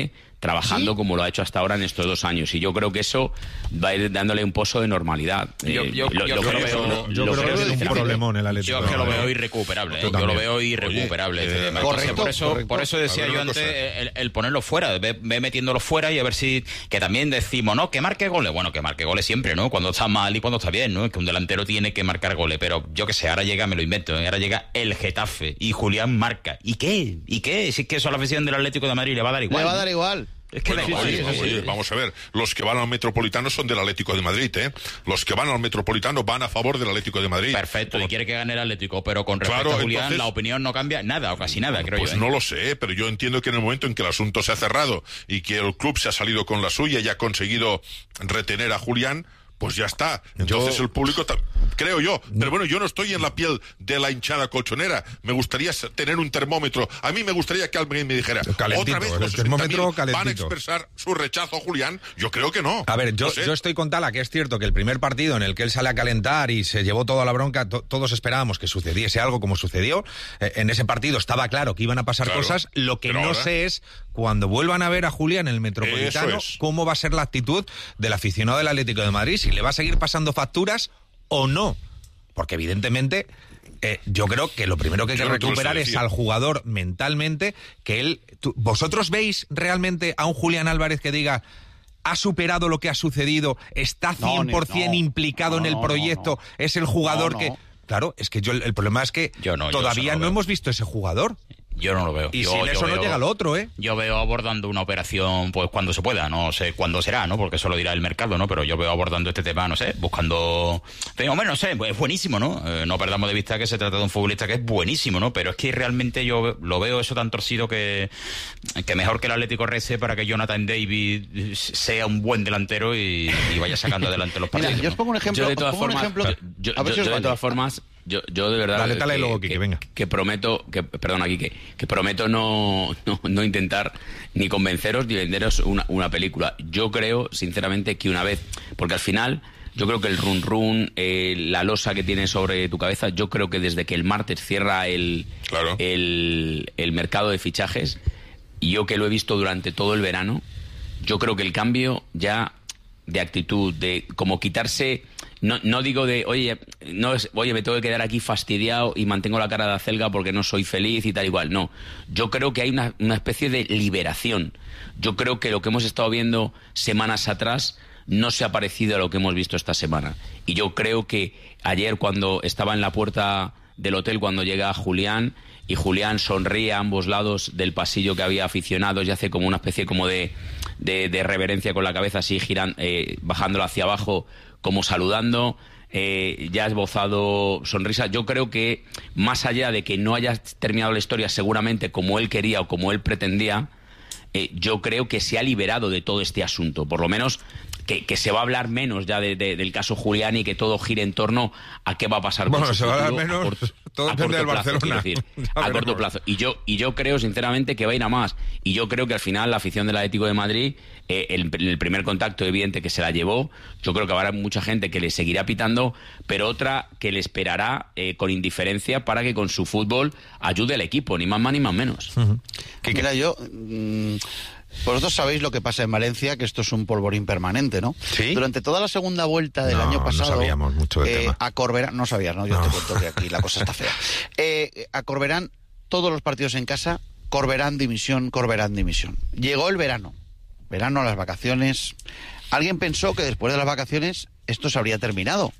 Speaker 9: trabajando
Speaker 4: ¿Sí?
Speaker 9: como lo ha hecho hasta ahora en estos dos años. Y yo creo que eso va a ir dándole un pozo de normalidad.
Speaker 12: Yo, yo,
Speaker 9: Eh, lo-
Speaker 12: yo
Speaker 9: lo
Speaker 12: creo,
Speaker 9: creo-
Speaker 12: yo,
Speaker 3: yo
Speaker 9: lo
Speaker 3: creo que es un
Speaker 9: sinceramente.
Speaker 3: problemón el Atlético.
Speaker 12: Yo es que lo
Speaker 3: de
Speaker 12: veo
Speaker 3: Madrid.
Speaker 12: irrecuperable, ¿eh?
Speaker 3: Yo
Speaker 12: Yo lo
Speaker 3: también.
Speaker 12: veo irrecuperable
Speaker 10: Oye,
Speaker 12: este
Speaker 10: eh,
Speaker 12: tema.
Speaker 10: correcto,
Speaker 12: Entonces, por eso,
Speaker 10: correcto.
Speaker 12: por eso
Speaker 10: A
Speaker 12: decía
Speaker 10: ver
Speaker 12: yo
Speaker 10: una
Speaker 12: antes
Speaker 10: cosa.
Speaker 12: el, el ponerlo fuera, ve, ve metiéndolo fuera y a ver si, que también decimos, ¿no? Que marque goles. Bueno, que marque goles siempre, ¿no? Cuando está mal y cuando está bien, ¿no? Es que un delantero tiene que marcar goles, pero yo qué sé, ahora llega, me lo invento, ¿eh? Ahora llega el Getafe y Julián marca. ¿Y qué? ¿Y qué? Si es que eso a la afición del Atlético de Madrid le va a dar igual.
Speaker 11: Le va a
Speaker 12: ¿no?
Speaker 11: dar igual.
Speaker 12: Es que
Speaker 10: Bueno,
Speaker 12: da igual,
Speaker 10: oye,
Speaker 12: sí, sí,
Speaker 10: oye,
Speaker 12: sí.
Speaker 10: vamos a ver, los que van al Metropolitano son del Atlético de Madrid, ¿eh? Los que van al Metropolitano van a favor del Atlético de Madrid.
Speaker 12: Perfecto, y quiere que gane el Atlético, pero con respecto
Speaker 10: Claro,
Speaker 12: a Julián,
Speaker 10: entonces-
Speaker 12: la opinión no cambia nada, o casi nada, creo
Speaker 10: Pues
Speaker 12: yo. ¿eh?
Speaker 10: no lo sé, pero yo entiendo que en el momento en que el asunto se ha cerrado y que el club se ha salido con la suya y ha conseguido retener a Julián, pues ya está. Entonces
Speaker 3: Yo-
Speaker 10: el público, ta- creo yo. Pero bueno, yo no estoy en la piel de la hinchada colchonera. Me gustaría s- tener un termómetro. A mí me gustaría que alguien me dijera,
Speaker 3: Calentito,
Speaker 10: otra vez
Speaker 3: el
Speaker 10: los
Speaker 3: termómetro
Speaker 10: sesenta mil van a
Speaker 3: calentito.
Speaker 10: expresar su rechazo a Julián. Yo creo que no.
Speaker 3: A ver, yo,
Speaker 10: No sé.
Speaker 3: yo estoy con Tala, que es cierto que el primer partido en el que él sale a calentar y se llevó toda la bronca, to- todos esperábamos que sucediese algo como sucedió. Eh, en ese partido estaba claro que iban a pasar
Speaker 10: Claro,
Speaker 3: cosas. Lo que
Speaker 10: pero
Speaker 3: no
Speaker 10: ahora-
Speaker 3: sé es, cuando vuelvan a ver a Julián en el Metropolitano,
Speaker 10: Eso es.
Speaker 3: cómo va a ser la actitud del aficionado del Atlético de Madrid, si le va a seguir pasando facturas o no. Porque evidentemente... eh, yo creo que lo primero que hay que
Speaker 10: Yo no te lo sé
Speaker 3: recuperar es
Speaker 10: decir.
Speaker 3: al jugador mentalmente, que él... tú- ¿Vosotros veis realmente a un Julián Álvarez que diga... ¿Ha superado lo que ha sucedido? ¿Está
Speaker 11: No,
Speaker 3: cien por ciento
Speaker 11: no.
Speaker 3: implicado
Speaker 11: No,
Speaker 3: en el
Speaker 11: no,
Speaker 3: proyecto? ¿Es el jugador
Speaker 11: No,
Speaker 3: que...?
Speaker 11: no.
Speaker 3: Claro, es que yo el problema es que
Speaker 12: Yo no, yo
Speaker 3: todavía
Speaker 12: eso no lo
Speaker 3: no
Speaker 12: veo.
Speaker 3: hemos visto ese jugador.
Speaker 12: Yo no lo veo.
Speaker 3: Y
Speaker 12: Yo-
Speaker 3: sin
Speaker 12: yo
Speaker 3: eso no
Speaker 12: veo-
Speaker 3: llega lo otro, ¿eh?
Speaker 12: Yo veo abordando una operación, pues cuando se pueda, no sé cuándo será, ¿no? Porque eso lo dirá el mercado, ¿no? Pero yo veo abordando este tema, no sé, buscando... Pero, hombre, no sé, pues es buenísimo, ¿no? Eh, no perdamos de vista que se trata de un futbolista que es buenísimo, ¿no? Pero es que realmente yo lo veo eso tan torcido que, que mejor que el Atlético rece para que Jonathan David sea un buen delantero y, y vaya sacando adelante los
Speaker 11: Mira,
Speaker 12: partidos.
Speaker 11: yo os
Speaker 12: ¿no?
Speaker 11: pongo un ejemplo.
Speaker 9: Yo de
Speaker 11: os
Speaker 9: todas
Speaker 11: pongo un
Speaker 9: formas,
Speaker 11: ejemplo-
Speaker 9: yo,
Speaker 11: a ver
Speaker 9: yo-
Speaker 11: si os
Speaker 9: yo de
Speaker 11: vale.
Speaker 9: todas formas, yo, yo de verdad
Speaker 3: Dale, dale
Speaker 9: que,
Speaker 3: luego, Quique,
Speaker 9: que-
Speaker 3: venga.
Speaker 9: que prometo, que perdón aquí, que, que prometo no, no, no intentar ni convenceros ni venderos una, una película. Yo creo, sinceramente, que una vez, porque al final yo creo que el run run, eh, la losa que tienes sobre tu cabeza, yo creo que desde que el martes cierra el,
Speaker 10: Claro.
Speaker 9: el, el mercado de fichajes, y yo que lo he visto durante todo el verano, yo creo que el cambio ya de actitud, de como quitarse, no, no digo de, oye, no es, oye, me tengo que quedar aquí fastidiado y mantengo la cara de acelga porque no soy feliz y tal igual. No, yo creo que hay una, una especie de liberación. Yo creo que lo que hemos estado viendo semanas atrás no se ha parecido a lo que hemos visto esta semana. Y yo creo que ayer cuando estaba en la puerta del hotel, cuando llega Julián, y Julián sonríe a ambos lados del pasillo que había aficionados y hace como una especie como de, de, de reverencia con la cabeza así girando, eh, bajándolo hacia abajo, como saludando, eh, ya ha esbozado sonrisa. Yo creo que más allá de que no haya terminado la historia seguramente como él quería o como él pretendía, eh, yo creo que se ha liberado de todo este asunto, por lo menos que, que se va a hablar menos ya de, de, del caso Julián y que todo gire en torno a qué va a pasar
Speaker 3: Bueno,
Speaker 9: con su
Speaker 3: se va a hablar
Speaker 9: futuro
Speaker 3: menos,
Speaker 9: corto-
Speaker 3: todo
Speaker 9: a
Speaker 3: depende
Speaker 9: corto
Speaker 3: del
Speaker 9: plazo,
Speaker 3: Barcelona.
Speaker 9: quiero decir,
Speaker 3: Ya
Speaker 9: a corto
Speaker 3: veremos.
Speaker 9: plazo. Y yo, y yo creo sinceramente que va a ir a más. Y yo creo que al final la afición del Atlético de Madrid, eh, el, el primer contacto evidente que se la llevó, yo creo que habrá mucha gente que le seguirá pitando, pero otra que le esperará eh, con indiferencia para que con su fútbol ayude al equipo, ni más más ni más menos.
Speaker 11: Mira, yo... mm, vosotros sabéis lo que pasa en Valencia, que esto es un polvorín permanente, ¿no?
Speaker 3: ¿Sí?
Speaker 11: Durante toda la segunda vuelta del
Speaker 3: No,
Speaker 11: año
Speaker 3: no
Speaker 11: pasado...
Speaker 3: sabíamos mucho del
Speaker 11: eh,
Speaker 3: tema.
Speaker 11: a Corberán... No sabías, ¿no? Yo
Speaker 3: No.
Speaker 11: te cuento que aquí la cosa está fea. Eh, a Corberán, todos los partidos en casa, Corberán dimisión, Corberán dimisión. Llegó el verano. Verano, las vacaciones... Alguien pensó que después de las vacaciones esto se habría terminado.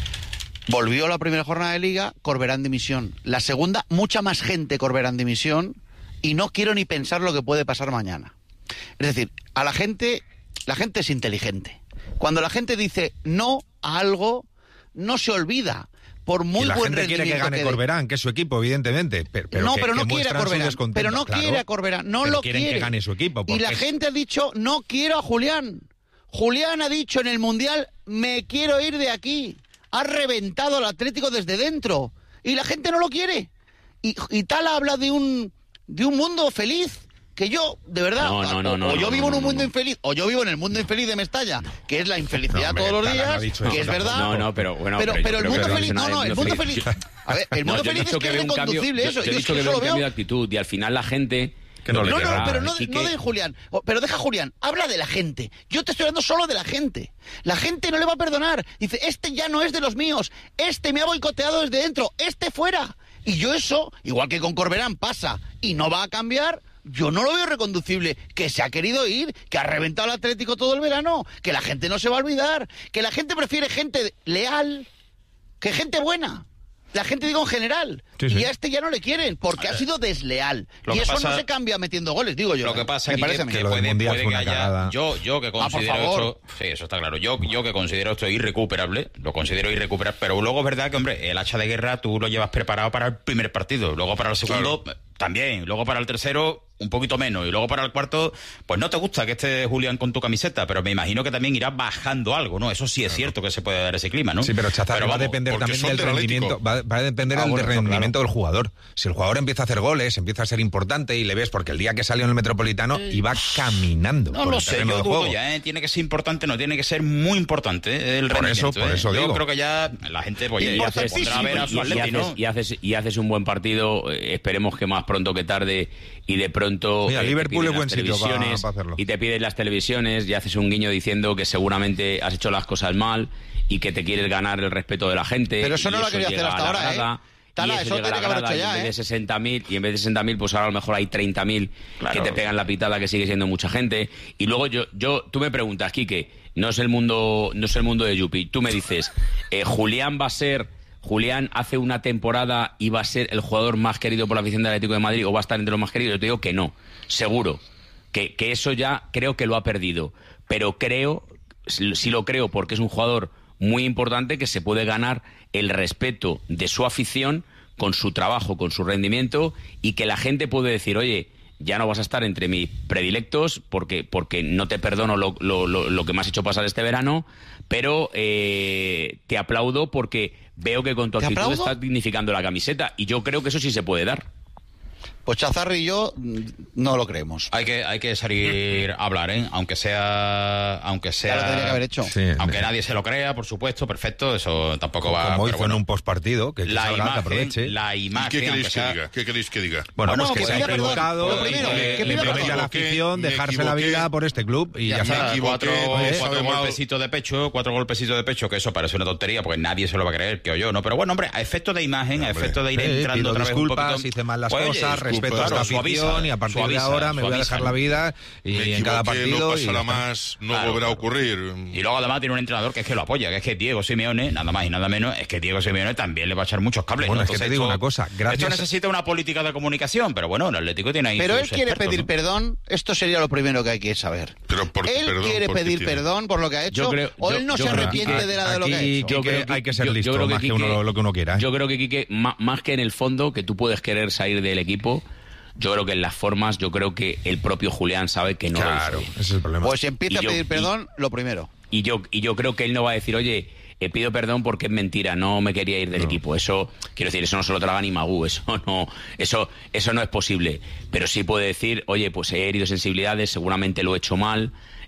Speaker 11: Volvió la primera jornada de Liga, Corberán dimisión. La segunda, mucha más gente Corberán dimisión, y no quiero ni pensar lo que puede pasar mañana. Es decir, a la gente, la gente es inteligente. Cuando la gente dice no a algo, no se olvida. Por muy
Speaker 3: y la
Speaker 11: buen
Speaker 3: gente quiere que
Speaker 11: rendimiento
Speaker 3: gane
Speaker 11: dé.
Speaker 3: Corberán, que es su equipo, evidentemente. Pero, pero
Speaker 11: no,
Speaker 3: que,
Speaker 11: pero no
Speaker 3: que
Speaker 11: quiere a
Speaker 3: muestran su
Speaker 11: Corberán.
Speaker 3: descontento,
Speaker 11: Pero no
Speaker 3: claro.
Speaker 11: quiere a Corberán. No
Speaker 3: Pero
Speaker 11: lo
Speaker 3: quieren
Speaker 11: quiere.
Speaker 3: que gane su equipo.
Speaker 11: Y la
Speaker 3: porque-
Speaker 11: gente ha dicho, no quiero a Julián. Julián ha dicho en el Mundial, me quiero ir de aquí. Ha reventado al Atlético desde dentro. Y la gente no lo quiere. Y, y Tala habla de un, de un mundo feliz. Que yo, de verdad,
Speaker 9: No, no, no,
Speaker 11: o,
Speaker 9: no,
Speaker 11: o yo
Speaker 9: no,
Speaker 11: vivo
Speaker 9: no,
Speaker 11: en un
Speaker 9: no,
Speaker 11: mundo
Speaker 9: no.
Speaker 11: infeliz, o yo vivo en el mundo infeliz de Mestalla, que es la infelicidad
Speaker 3: No, hombre,
Speaker 11: todos los
Speaker 3: Tala no ha
Speaker 11: días,
Speaker 3: dicho
Speaker 11: que
Speaker 3: eso
Speaker 11: es
Speaker 3: tampoco.
Speaker 11: verdad.
Speaker 9: No, no, pero bueno,
Speaker 11: pero,
Speaker 9: pero yo
Speaker 11: pero el
Speaker 9: creo que
Speaker 11: mundo
Speaker 9: no
Speaker 11: feliz,
Speaker 9: es
Speaker 11: no,
Speaker 9: nada
Speaker 11: no,
Speaker 9: de
Speaker 11: el
Speaker 9: mundo
Speaker 11: mundo
Speaker 9: feliz.
Speaker 11: feliz. A ver, el
Speaker 9: No,
Speaker 11: mundo
Speaker 9: yo he
Speaker 11: feliz
Speaker 9: dicho
Speaker 11: es que
Speaker 9: veo
Speaker 11: es
Speaker 9: un cambio-
Speaker 11: reconducible
Speaker 9: yo-
Speaker 11: eso.
Speaker 9: yo he
Speaker 11: Yo es
Speaker 9: dicho
Speaker 11: que
Speaker 9: que
Speaker 11: eso
Speaker 9: veo
Speaker 11: lo
Speaker 9: un cambio de
Speaker 11: veo.
Speaker 9: actitud y al final la gente
Speaker 3: Que no,
Speaker 11: no,
Speaker 3: le
Speaker 11: no,
Speaker 3: queda.
Speaker 11: pero no,
Speaker 9: Quique.
Speaker 11: no de Julián. O- Pero deja Julián, habla de la gente. Yo te estoy hablando solo de la gente. La gente no le va a perdonar. Dice, este ya no es de los míos. Este me ha boicoteado desde dentro. Este fuera. Y yo eso, igual que con Corberán pasa y no va a cambiar, yo no lo veo reconducible. Que se ha querido ir, que ha reventado el Atlético todo el verano, que la gente no se va a olvidar, que la gente prefiere gente leal que gente buena. La gente, digo, en general.
Speaker 3: Sí, sí.
Speaker 11: Y a este ya no le quieren, porque ha sido desleal.
Speaker 12: Lo
Speaker 11: Y
Speaker 12: que
Speaker 11: eso
Speaker 12: pasa-
Speaker 11: no se cambia metiendo goles, digo yo.
Speaker 12: Lo que pasa
Speaker 11: Me
Speaker 12: es
Speaker 11: parece a
Speaker 12: que,
Speaker 11: mí.
Speaker 12: que
Speaker 3: lo del
Speaker 12: puede,
Speaker 3: Mundial
Speaker 12: puede
Speaker 3: fue
Speaker 12: que
Speaker 3: una
Speaker 12: haya...
Speaker 3: cagada.
Speaker 12: Yo, yo que
Speaker 11: por
Speaker 12: considero
Speaker 11: favor.
Speaker 12: esto... Sí, eso está claro. Yo, yo que considero esto irrecuperable, lo considero irrecuperable, pero luego es verdad que, hombre, el hacha de guerra tú lo llevas preparado para el primer partido, luego para el segundo también, luego para el tercero un poquito menos, y luego para el cuarto, pues no te gusta que esté Julián con tu camiseta, pero me imagino que también irá bajando algo, ¿no? Eso sí es cierto que se puede dar ese clima, ¿no?
Speaker 3: Sí, pero Chazar, va a
Speaker 12: vamos,
Speaker 3: depender
Speaker 10: porque
Speaker 3: también
Speaker 10: son
Speaker 3: del
Speaker 10: del Atlético.
Speaker 3: rendimiento, va, va a depender
Speaker 11: Ah,
Speaker 3: del
Speaker 11: bueno, eso,
Speaker 3: rendimiento del jugador. Si el jugador empieza a hacer goles, empieza a ser importante y le ves, porque el día que salió en el Metropolitano iba caminando.
Speaker 12: No
Speaker 3: por
Speaker 12: lo
Speaker 3: el
Speaker 12: sé,
Speaker 3: terreno
Speaker 12: yo
Speaker 3: de
Speaker 12: dudo
Speaker 3: juego.
Speaker 12: ya, ¿eh? Tiene que ser importante, no tiene que ser muy importante ¿eh? el
Speaker 3: Por
Speaker 12: rendimiento.
Speaker 3: eso, por
Speaker 12: ¿eh?
Speaker 3: eso
Speaker 12: yo
Speaker 3: digo.
Speaker 12: creo que ya la gente pues,
Speaker 11: Y
Speaker 12: ya
Speaker 11: haces-
Speaker 12: se pondrá a ver a su
Speaker 9: y, y
Speaker 12: Atleti,
Speaker 9: haces,
Speaker 12: ¿no?
Speaker 9: y, haces, y haces un buen partido, eh, esperemos que más pronto que tarde, y de pronto
Speaker 3: Mira,
Speaker 9: eh, te
Speaker 3: Liverpool
Speaker 9: piden
Speaker 3: es buen
Speaker 9: las
Speaker 3: sitio pa-
Speaker 9: televisiones,
Speaker 3: pa hacerlo.
Speaker 9: y te piden las televisiones y haces un guiño diciendo que seguramente has hecho las cosas mal y que te quieres ganar el respeto de la gente.
Speaker 11: Pero eso
Speaker 9: y
Speaker 11: no lo ha querido
Speaker 9: llega
Speaker 11: hacer hasta
Speaker 9: a la
Speaker 11: ahora, ¿eh?
Speaker 9: grada,
Speaker 11: Tala,
Speaker 9: y
Speaker 11: eso
Speaker 9: llega a
Speaker 11: tiene
Speaker 9: la
Speaker 11: que haber
Speaker 9: grada,
Speaker 11: hecho
Speaker 9: y
Speaker 11: ya,
Speaker 9: en vez
Speaker 11: ¿eh?
Speaker 9: de sesenta mil y en vez de sesenta mil pues ahora a lo mejor hay treinta mil
Speaker 12: Claro.
Speaker 9: que te pegan la pitada, que sigue siendo mucha gente. Y luego yo yo tú me preguntas, Quique, no es el mundo no es el mundo de Yupi, tú me dices, eh, Julián va a ser Julián hace una temporada y va a ser el jugador más querido por la afición del Atlético de Madrid, o va a estar entre los más queridos. Yo te digo que no, seguro que, que eso ya creo que lo ha perdido, pero creo, sí lo creo, porque es un jugador muy importante que se puede ganar el respeto de su afición con su trabajo, con su rendimiento, y que la gente puede decir, oye, ya no vas a estar entre mis predilectos porque, porque no te perdono lo, lo, lo, lo que me has hecho pasar este verano, pero eh, te aplaudo porque veo que con tu
Speaker 11: ¿Te
Speaker 9: actitud
Speaker 11: aplaudo?
Speaker 9: estás dignificando la camiseta, y yo creo que eso sí se puede dar.
Speaker 11: Pues Chazarri y yo mm, no lo creemos.
Speaker 12: Hay que, hay que salir a hablar, ¿eh? Aunque sea... Aunque sea
Speaker 11: Ya lo tendría que haber hecho.
Speaker 3: Sí,
Speaker 12: aunque
Speaker 3: de-
Speaker 12: nadie se lo crea, por supuesto, perfecto, eso tampoco va...
Speaker 3: Como
Speaker 12: pero
Speaker 3: hizo
Speaker 12: bueno,
Speaker 3: en un postpartido, que, que
Speaker 12: la
Speaker 3: salga, que
Speaker 12: imagen,
Speaker 3: aproveche.
Speaker 12: la
Speaker 10: ¿Y
Speaker 12: imagen,
Speaker 10: qué
Speaker 12: aunque
Speaker 10: queréis que
Speaker 12: sea-
Speaker 10: diga? ¿Qué queréis que diga?
Speaker 3: Bueno,
Speaker 11: Bueno,
Speaker 3: pues que
Speaker 11: que
Speaker 3: se ha
Speaker 11: pida perdón.
Speaker 3: equivocado
Speaker 11: Lo
Speaker 3: y
Speaker 11: primero,
Speaker 3: que,
Speaker 11: que
Speaker 3: que
Speaker 11: pida
Speaker 3: promete a la
Speaker 10: perdón.
Speaker 3: afición
Speaker 10: Me
Speaker 3: dejarse la
Speaker 10: equivoqué.
Speaker 3: vida por este club y ya,
Speaker 10: me
Speaker 3: está.
Speaker 10: equivoqué.
Speaker 12: cuatro,
Speaker 10: me
Speaker 12: cuatro
Speaker 10: sabe mal.
Speaker 12: golpecitos de pecho, cuatro golpecitos de pecho, que eso parece una tontería porque nadie se lo va a creer, que o yo, ¿no? Pero bueno, hombre, a efecto de imagen, a
Speaker 10: Hombre.
Speaker 12: efecto de ir
Speaker 3: Sí,
Speaker 12: entrando
Speaker 3: pido
Speaker 12: otra vez un
Speaker 3: disculpas,
Speaker 12: poquito...
Speaker 3: hice mal las
Speaker 12: Pues, oye,
Speaker 3: cosas,
Speaker 12: disculpas,
Speaker 3: respeto a esta
Speaker 12: claro,
Speaker 3: afición
Speaker 12: suaviza,
Speaker 3: y a partir de
Speaker 12: suaviza,
Speaker 3: ahora me voy a
Speaker 12: suaviza,
Speaker 3: dejar
Speaker 12: ¿no?
Speaker 3: la vida y
Speaker 10: Me
Speaker 3: en cada
Speaker 10: equivoqué,
Speaker 3: partido
Speaker 10: no
Speaker 3: y
Speaker 10: pasará
Speaker 3: ya está.
Speaker 10: más, no
Speaker 12: Claro,
Speaker 10: volverá a
Speaker 12: claro.
Speaker 10: ocurrir.
Speaker 12: Y luego además tiene un entrenador que es que lo apoya, que es que Diego Simeone, nada más y nada menos, es que Diego Simeone también le va a echar muchos cables.
Speaker 3: Bueno,
Speaker 12: ¿no?
Speaker 3: es que te
Speaker 12: Entonces,
Speaker 3: digo
Speaker 12: esto-
Speaker 3: una cosa, gracias-
Speaker 12: Esto necesita una política de comunicación, pero bueno, el Atlético tiene ahí
Speaker 11: Pero
Speaker 12: sus
Speaker 11: él quiere
Speaker 12: expertos,
Speaker 11: pedir
Speaker 12: ¿no?
Speaker 11: perdón, esto sería lo primero que hay que saber.
Speaker 10: Pero por,
Speaker 11: Él
Speaker 10: perdón,
Speaker 11: quiere
Speaker 10: ¿por qué
Speaker 11: pedir
Speaker 10: tiene?
Speaker 11: perdón por lo que ha hecho,
Speaker 9: Yo creo-
Speaker 11: o
Speaker 9: yo-
Speaker 11: él no
Speaker 9: yo
Speaker 11: se
Speaker 9: creo-
Speaker 11: arrepiente de, la, de lo que ha
Speaker 3: Aquí
Speaker 11: hecho.
Speaker 3: yo creo que hay que ser
Speaker 9: yo- yo
Speaker 3: listo,
Speaker 9: creo
Speaker 3: más que
Speaker 9: Quique-
Speaker 3: uno lo- lo que uno quiera, ¿eh?
Speaker 9: Yo creo que, Quique, ma- más que en el fondo, que tú puedes querer salir del equipo, yo creo que en las formas, yo creo que el propio Julián sabe que no lo
Speaker 3: Claro,
Speaker 9: hizo bien.
Speaker 3: ese es el problema.
Speaker 11: Pues si empieza
Speaker 9: Y
Speaker 11: a
Speaker 9: yo-
Speaker 11: pedir
Speaker 9: y-
Speaker 11: perdón, lo primero.
Speaker 9: Y yo, y yo creo que él no va a decir, oye, eh, pido perdón porque es mentira, no me quería ir del equipo. Eso, quiero decir, eso no se lo traga ni Magú, eso no, eso, eso no es posible. Pero sí puede decir, oye, pues he herido sensibilidades, seguramente lo he hecho mal,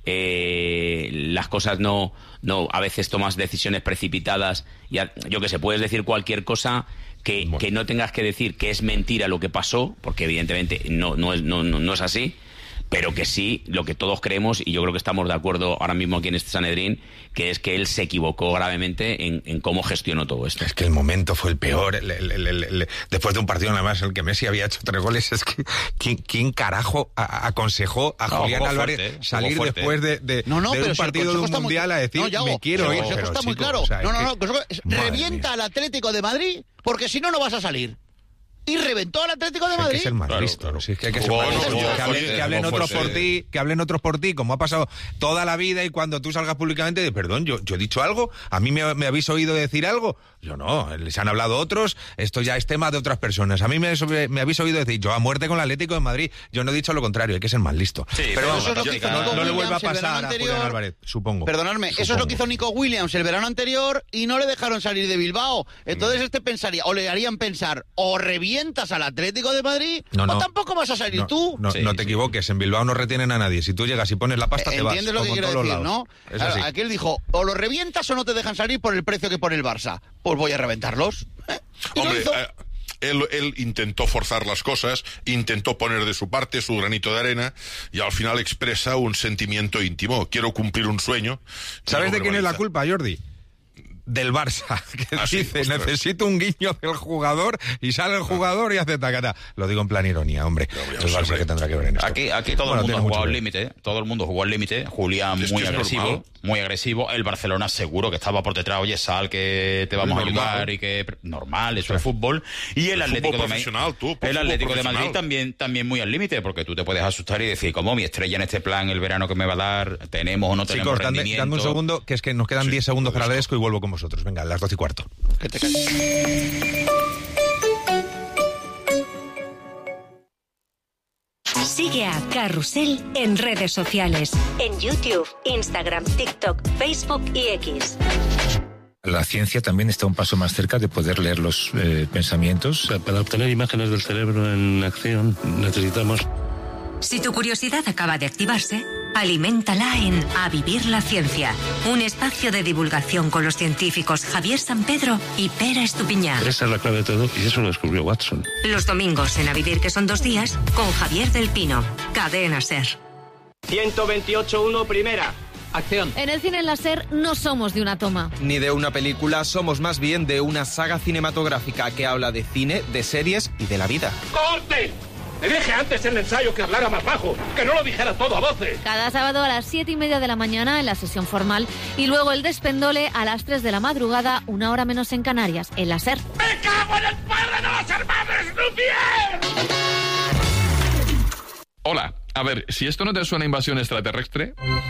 Speaker 9: eh, las cosas no, no, a veces tomas decisiones precipitadas, y a- yo que sé, puedes decir cualquier cosa que, que no tengas que decir que es mentira lo que pasó, porque evidentemente no, no, es, no, no, no es así. Pero que sí, lo que todos creemos, y yo creo que estamos de acuerdo ahora mismo aquí en este Sanedrín, que es que él se equivocó gravemente en, en cómo gestionó todo esto.
Speaker 3: Es que el momento fue el peor. El- el- el- el- el- después de un partido nada más en el que Messi había hecho tres goles, es que ¿quién, quién carajo a- aconsejó a
Speaker 12: No,
Speaker 3: Julián
Speaker 12: jugó
Speaker 3: Álvarez
Speaker 12: fuerte, jugó
Speaker 3: salir
Speaker 12: fuerte.
Speaker 3: después de, de-
Speaker 11: No, no,
Speaker 3: de
Speaker 11: pero
Speaker 3: un
Speaker 11: si el
Speaker 3: partido de
Speaker 11: consejo
Speaker 3: un
Speaker 11: está muy-
Speaker 3: mundial a decir
Speaker 11: No, Yago,
Speaker 3: me quiero
Speaker 11: el
Speaker 3: ir?
Speaker 11: consejo
Speaker 3: Pero,
Speaker 11: está muy
Speaker 3: chico,
Speaker 11: claro.
Speaker 3: o sea,
Speaker 11: no,
Speaker 3: es
Speaker 11: no,
Speaker 3: que-
Speaker 11: no, el consejo es
Speaker 3: Madre
Speaker 11: revienta
Speaker 3: mía.
Speaker 11: al Atlético de Madrid, porque si no, no vas a salir. Y reventó al Atlético de
Speaker 3: Hay
Speaker 11: Madrid.
Speaker 3: que ser más
Speaker 10: Claro,
Speaker 3: listo.
Speaker 10: claro.
Speaker 3: Si es que hay que ser
Speaker 10: Jugó,
Speaker 3: más
Speaker 10: no,
Speaker 3: listo.
Speaker 10: jugó
Speaker 3: Que hablen,
Speaker 10: fuerte,
Speaker 3: que hablen
Speaker 10: jugó
Speaker 3: otros por
Speaker 10: fuerte.
Speaker 3: ti, que hablen otros por ti, como ha pasado toda la vida, y cuando tú salgas públicamente de perdón, yo, yo he dicho algo, a mí me, me habéis oído decir algo. Yo no, les han hablado otros, esto ya es tema de otras personas. A mí me, me habéis oído decir, yo a muerte con el Atlético de Madrid. Yo no he dicho lo contrario, hay que ser más listo.
Speaker 12: Sí,
Speaker 3: pero vamos,
Speaker 11: eso es lo que
Speaker 3: no,
Speaker 11: hizo
Speaker 3: no-
Speaker 11: Nico
Speaker 3: no le vuelva a
Speaker 11: Williams el verano
Speaker 3: pasar a Julián
Speaker 11: anterior.
Speaker 3: Álvarez, supongo.
Speaker 11: Perdonadme, eso es lo
Speaker 3: Supongo.
Speaker 11: que hizo Nico Williams el verano anterior y no le dejaron salir de Bilbao. Entonces este pensaría, o le harían pensar, o revientas al Atlético de Madrid,
Speaker 3: No,
Speaker 11: o
Speaker 3: no.
Speaker 11: tampoco vas a salir
Speaker 3: No,
Speaker 11: tú.
Speaker 3: No,
Speaker 12: Sí,
Speaker 3: no te
Speaker 12: sí.
Speaker 3: equivoques, en Bilbao no retienen a nadie. Si tú llegas y pones la pasta, te vas.
Speaker 11: ¿Entiendes lo que
Speaker 3: como en
Speaker 11: quiero
Speaker 3: todos
Speaker 11: decir,
Speaker 3: los
Speaker 11: no?
Speaker 3: lados. Es
Speaker 11: Claro,
Speaker 3: así.
Speaker 11: aquel dijo, o lo revientas o no te dejan salir por el precio que pone el Barça. Pues voy a reventarlos. ¿eh? Y lo
Speaker 10: Hombre,
Speaker 11: hizo.
Speaker 10: eh, Él, él intentó forzar las cosas, intentó poner de su parte su granito de arena y al final expresa un sentimiento íntimo. Quiero cumplir un sueño.
Speaker 3: ¿Sabes de quién es la culpa, Jordi? Del Barça, que
Speaker 10: ah,
Speaker 3: dice,
Speaker 10: sí,
Speaker 3: necesito un guiño del jugador, y sale el jugador y hace tacata. Lo digo en plan ironía, hombre. No, el Barça hombre. que tendrá que ver en esto.
Speaker 12: Aquí, aquí todo bueno, el mundo ha jugado al límite, todo el mundo jugó al límite. Julián es muy agresivo, normal. muy agresivo. El Barcelona seguro que estaba por detrás, oye, sal que te vamos es a ayudar normal. y que normal, eso sí. es fútbol. Y el, el Atlético de Madrid, tú, el Atlético de Madrid también, también muy al límite, porque tú te puedes asustar y decir, como mi estrella en este plan, el verano que me va a dar, tenemos o no tenemos
Speaker 3: Chicos,
Speaker 12: rendimiento.
Speaker 3: Dame un segundo, que es que nos quedan diez sí, segundos para el Desco y vuelvo con vosotros. Venga, las doce y cuarto. Que te
Speaker 13: Sigue a Carrusel en redes sociales, en YouTube, Instagram, TikTok, Facebook y X.
Speaker 14: La ciencia también está un paso más cerca de poder leer los eh, pensamientos.
Speaker 15: Para obtener imágenes del cerebro en acción necesitamos...
Speaker 13: Si tu curiosidad acaba de activarse, aliméntala en A Vivir la Ciencia, un espacio de divulgación con los científicos Javier Sampedro y Pera Estupiñán.
Speaker 15: Esa es la clave de todo y eso lo descubrió Watson.
Speaker 13: Los domingos en A Vivir, que son dos días, con Javier del Pino, Cadena SER.
Speaker 16: ciento veintiocho punto uno, primera. Acción.
Speaker 17: En el cine en la SER no somos de una toma.
Speaker 18: Ni de una película, somos más bien de una saga cinematográfica que habla de cine, de series y de la vida.
Speaker 16: ¡Corte! Le dije antes en el ensayo que hablara más bajo, que no lo dijera todo a voces.
Speaker 17: Cada sábado a las siete y media de la mañana en la sesión formal y luego el despendole a las tres de la madrugada, una hora menos en Canarias, en la SER.
Speaker 16: ¡Me cago en el padre de los hermanos Lupier!
Speaker 19: Hola, a ver, si esto no te suena invasión extraterrestre...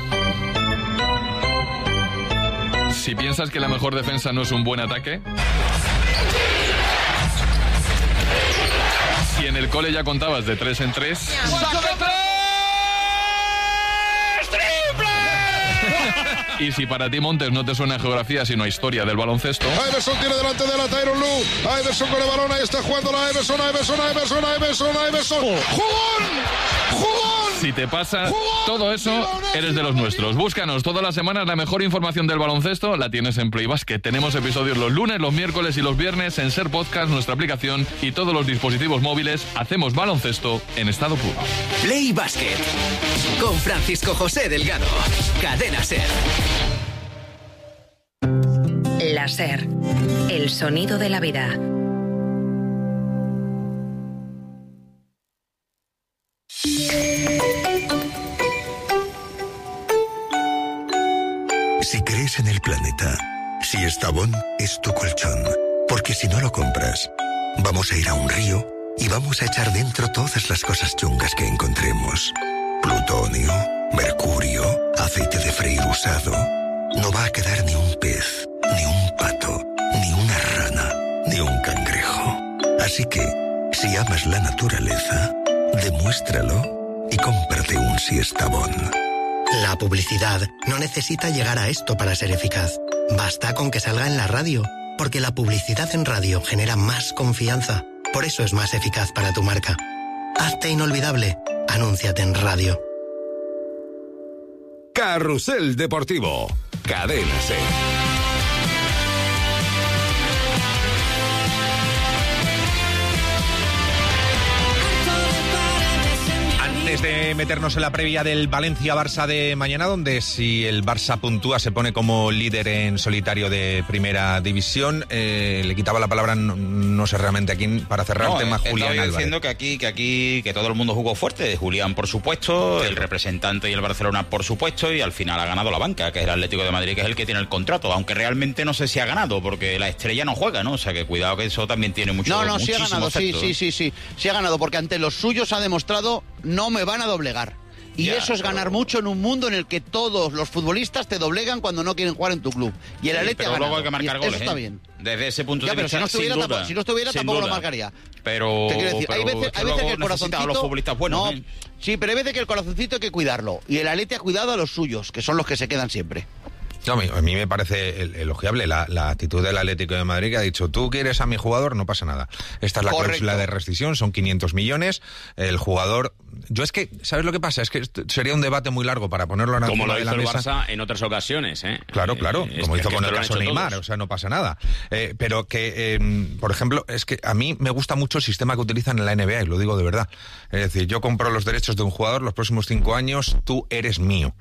Speaker 19: Si piensas que la mejor defensa no es un buen ataque... Si en el cole ya contabas de tres en tres... Y si para ti, Montes, no te suena geografía sino historia del baloncesto...
Speaker 20: Iverson tiene delante de la Tyronn Lue. Iverson con el balón, ahí está jugando la Iverson, Iverson, Iverson, Iverson, Iverson. ¡Jugón! ¡Jugón!
Speaker 19: Si te pasa todo eso, eres de los nuestros. Búscanos todas las semanas la mejor información del baloncesto. La tienes en Play Basket. Tenemos episodios los lunes, los miércoles y los viernes en SER Podcast, nuestra aplicación y todos los dispositivos móviles. Hacemos baloncesto en estado puro.
Speaker 21: Play Basket con Francisco José Delgado. Cadena SER.
Speaker 13: La SER, el sonido de la vida.
Speaker 22: Si crees en el planeta, si Estavón es tu colchón, porque si no lo compras, vamos a ir a un río y vamos a echar dentro todas las cosas chungas que encontremos. Plutonio, mercurio, aceite de freír usado. No va a quedar ni un pez, ni un pato, ni una rana, ni un cangrejo. Así que, si amas la naturaleza, demuéstralo y cómprate un Siestabón.
Speaker 23: La publicidad no necesita llegar a esto para ser eficaz. Basta con que salga en la radio, porque la publicidad en radio genera más confianza. Por eso es más eficaz para tu marca. Hazte inolvidable. Anúnciate en radio.
Speaker 1: Carrusel Deportivo. Cadena SER.
Speaker 3: Antes de meternos en la previa del Valencia-Barça de mañana, donde si el Barça puntúa se pone como líder en solitario de primera división, eh, le quitaba la palabra, no, no sé realmente a quién, para cerrar
Speaker 12: no,
Speaker 3: el tema, Julián Álvarez.
Speaker 12: diciendo que aquí, que aquí, que todo el mundo jugó fuerte. Julián, por supuesto, sí, el representante y el Barcelona, por supuesto, y al final ha ganado la banca, que es el Atlético de Madrid, que es el que tiene el contrato, aunque realmente no sé si ha ganado, porque la estrella no juega, ¿no? O sea que cuidado que eso también tiene mucho
Speaker 11: No, no, sí ha ganado,
Speaker 12: efecto.
Speaker 11: sí, sí, sí, sí, sí ha ganado, porque ante los suyos ha demostrado no me van a doblegar. Y ya, eso es ganar pero... mucho en un mundo en el que todos los futbolistas te doblegan cuando no quieren jugar en tu club. Y el
Speaker 12: sí,
Speaker 11: Atleti ha
Speaker 12: ganado.
Speaker 11: Luego
Speaker 12: hay que marcar goles,
Speaker 11: eso está
Speaker 12: ¿eh?
Speaker 11: bien.
Speaker 12: Desde ese punto
Speaker 11: ya,
Speaker 12: de
Speaker 11: pero
Speaker 12: vista,
Speaker 11: si no estuviera,
Speaker 12: sin duda,
Speaker 11: tampoco, si no estuviera
Speaker 12: sin
Speaker 11: tampoco
Speaker 12: duda.
Speaker 11: lo marcaría.
Speaker 12: Pero,
Speaker 11: te quiero decir,
Speaker 12: pero
Speaker 11: hay veces, hay veces que el corazoncito...
Speaker 12: a los futbolistas buenos,
Speaker 11: no,
Speaker 12: ¿eh?
Speaker 11: Sí, pero hay veces que el corazoncito hay que cuidarlo. Y el Atleti ha cuidado a los suyos, que son los que se quedan siempre.
Speaker 3: No, a, mí, a mí me parece elogiable la, la actitud del Atlético de Madrid, que ha dicho, tú quieres a mi jugador, no pasa nada. Esta es la Correcto. cláusula de rescisión, son quinientos millones, el jugador... Yo es que, ¿sabes lo que pasa? Es que sería un debate muy largo para ponerlo en la mesa.
Speaker 9: Como lo hizo el Barça en otras ocasiones, ¿eh?
Speaker 3: Claro, claro,
Speaker 9: eh,
Speaker 3: como
Speaker 9: es
Speaker 3: hizo
Speaker 9: que
Speaker 3: con el caso Neymar,
Speaker 9: todos.
Speaker 3: O sea, no pasa nada. Eh, pero que, eh, por ejemplo, es que a mí me gusta mucho el sistema que utilizan en la N B A, y lo digo de verdad. Es decir, yo compro los derechos de un jugador, los próximos cinco años, tú eres mío.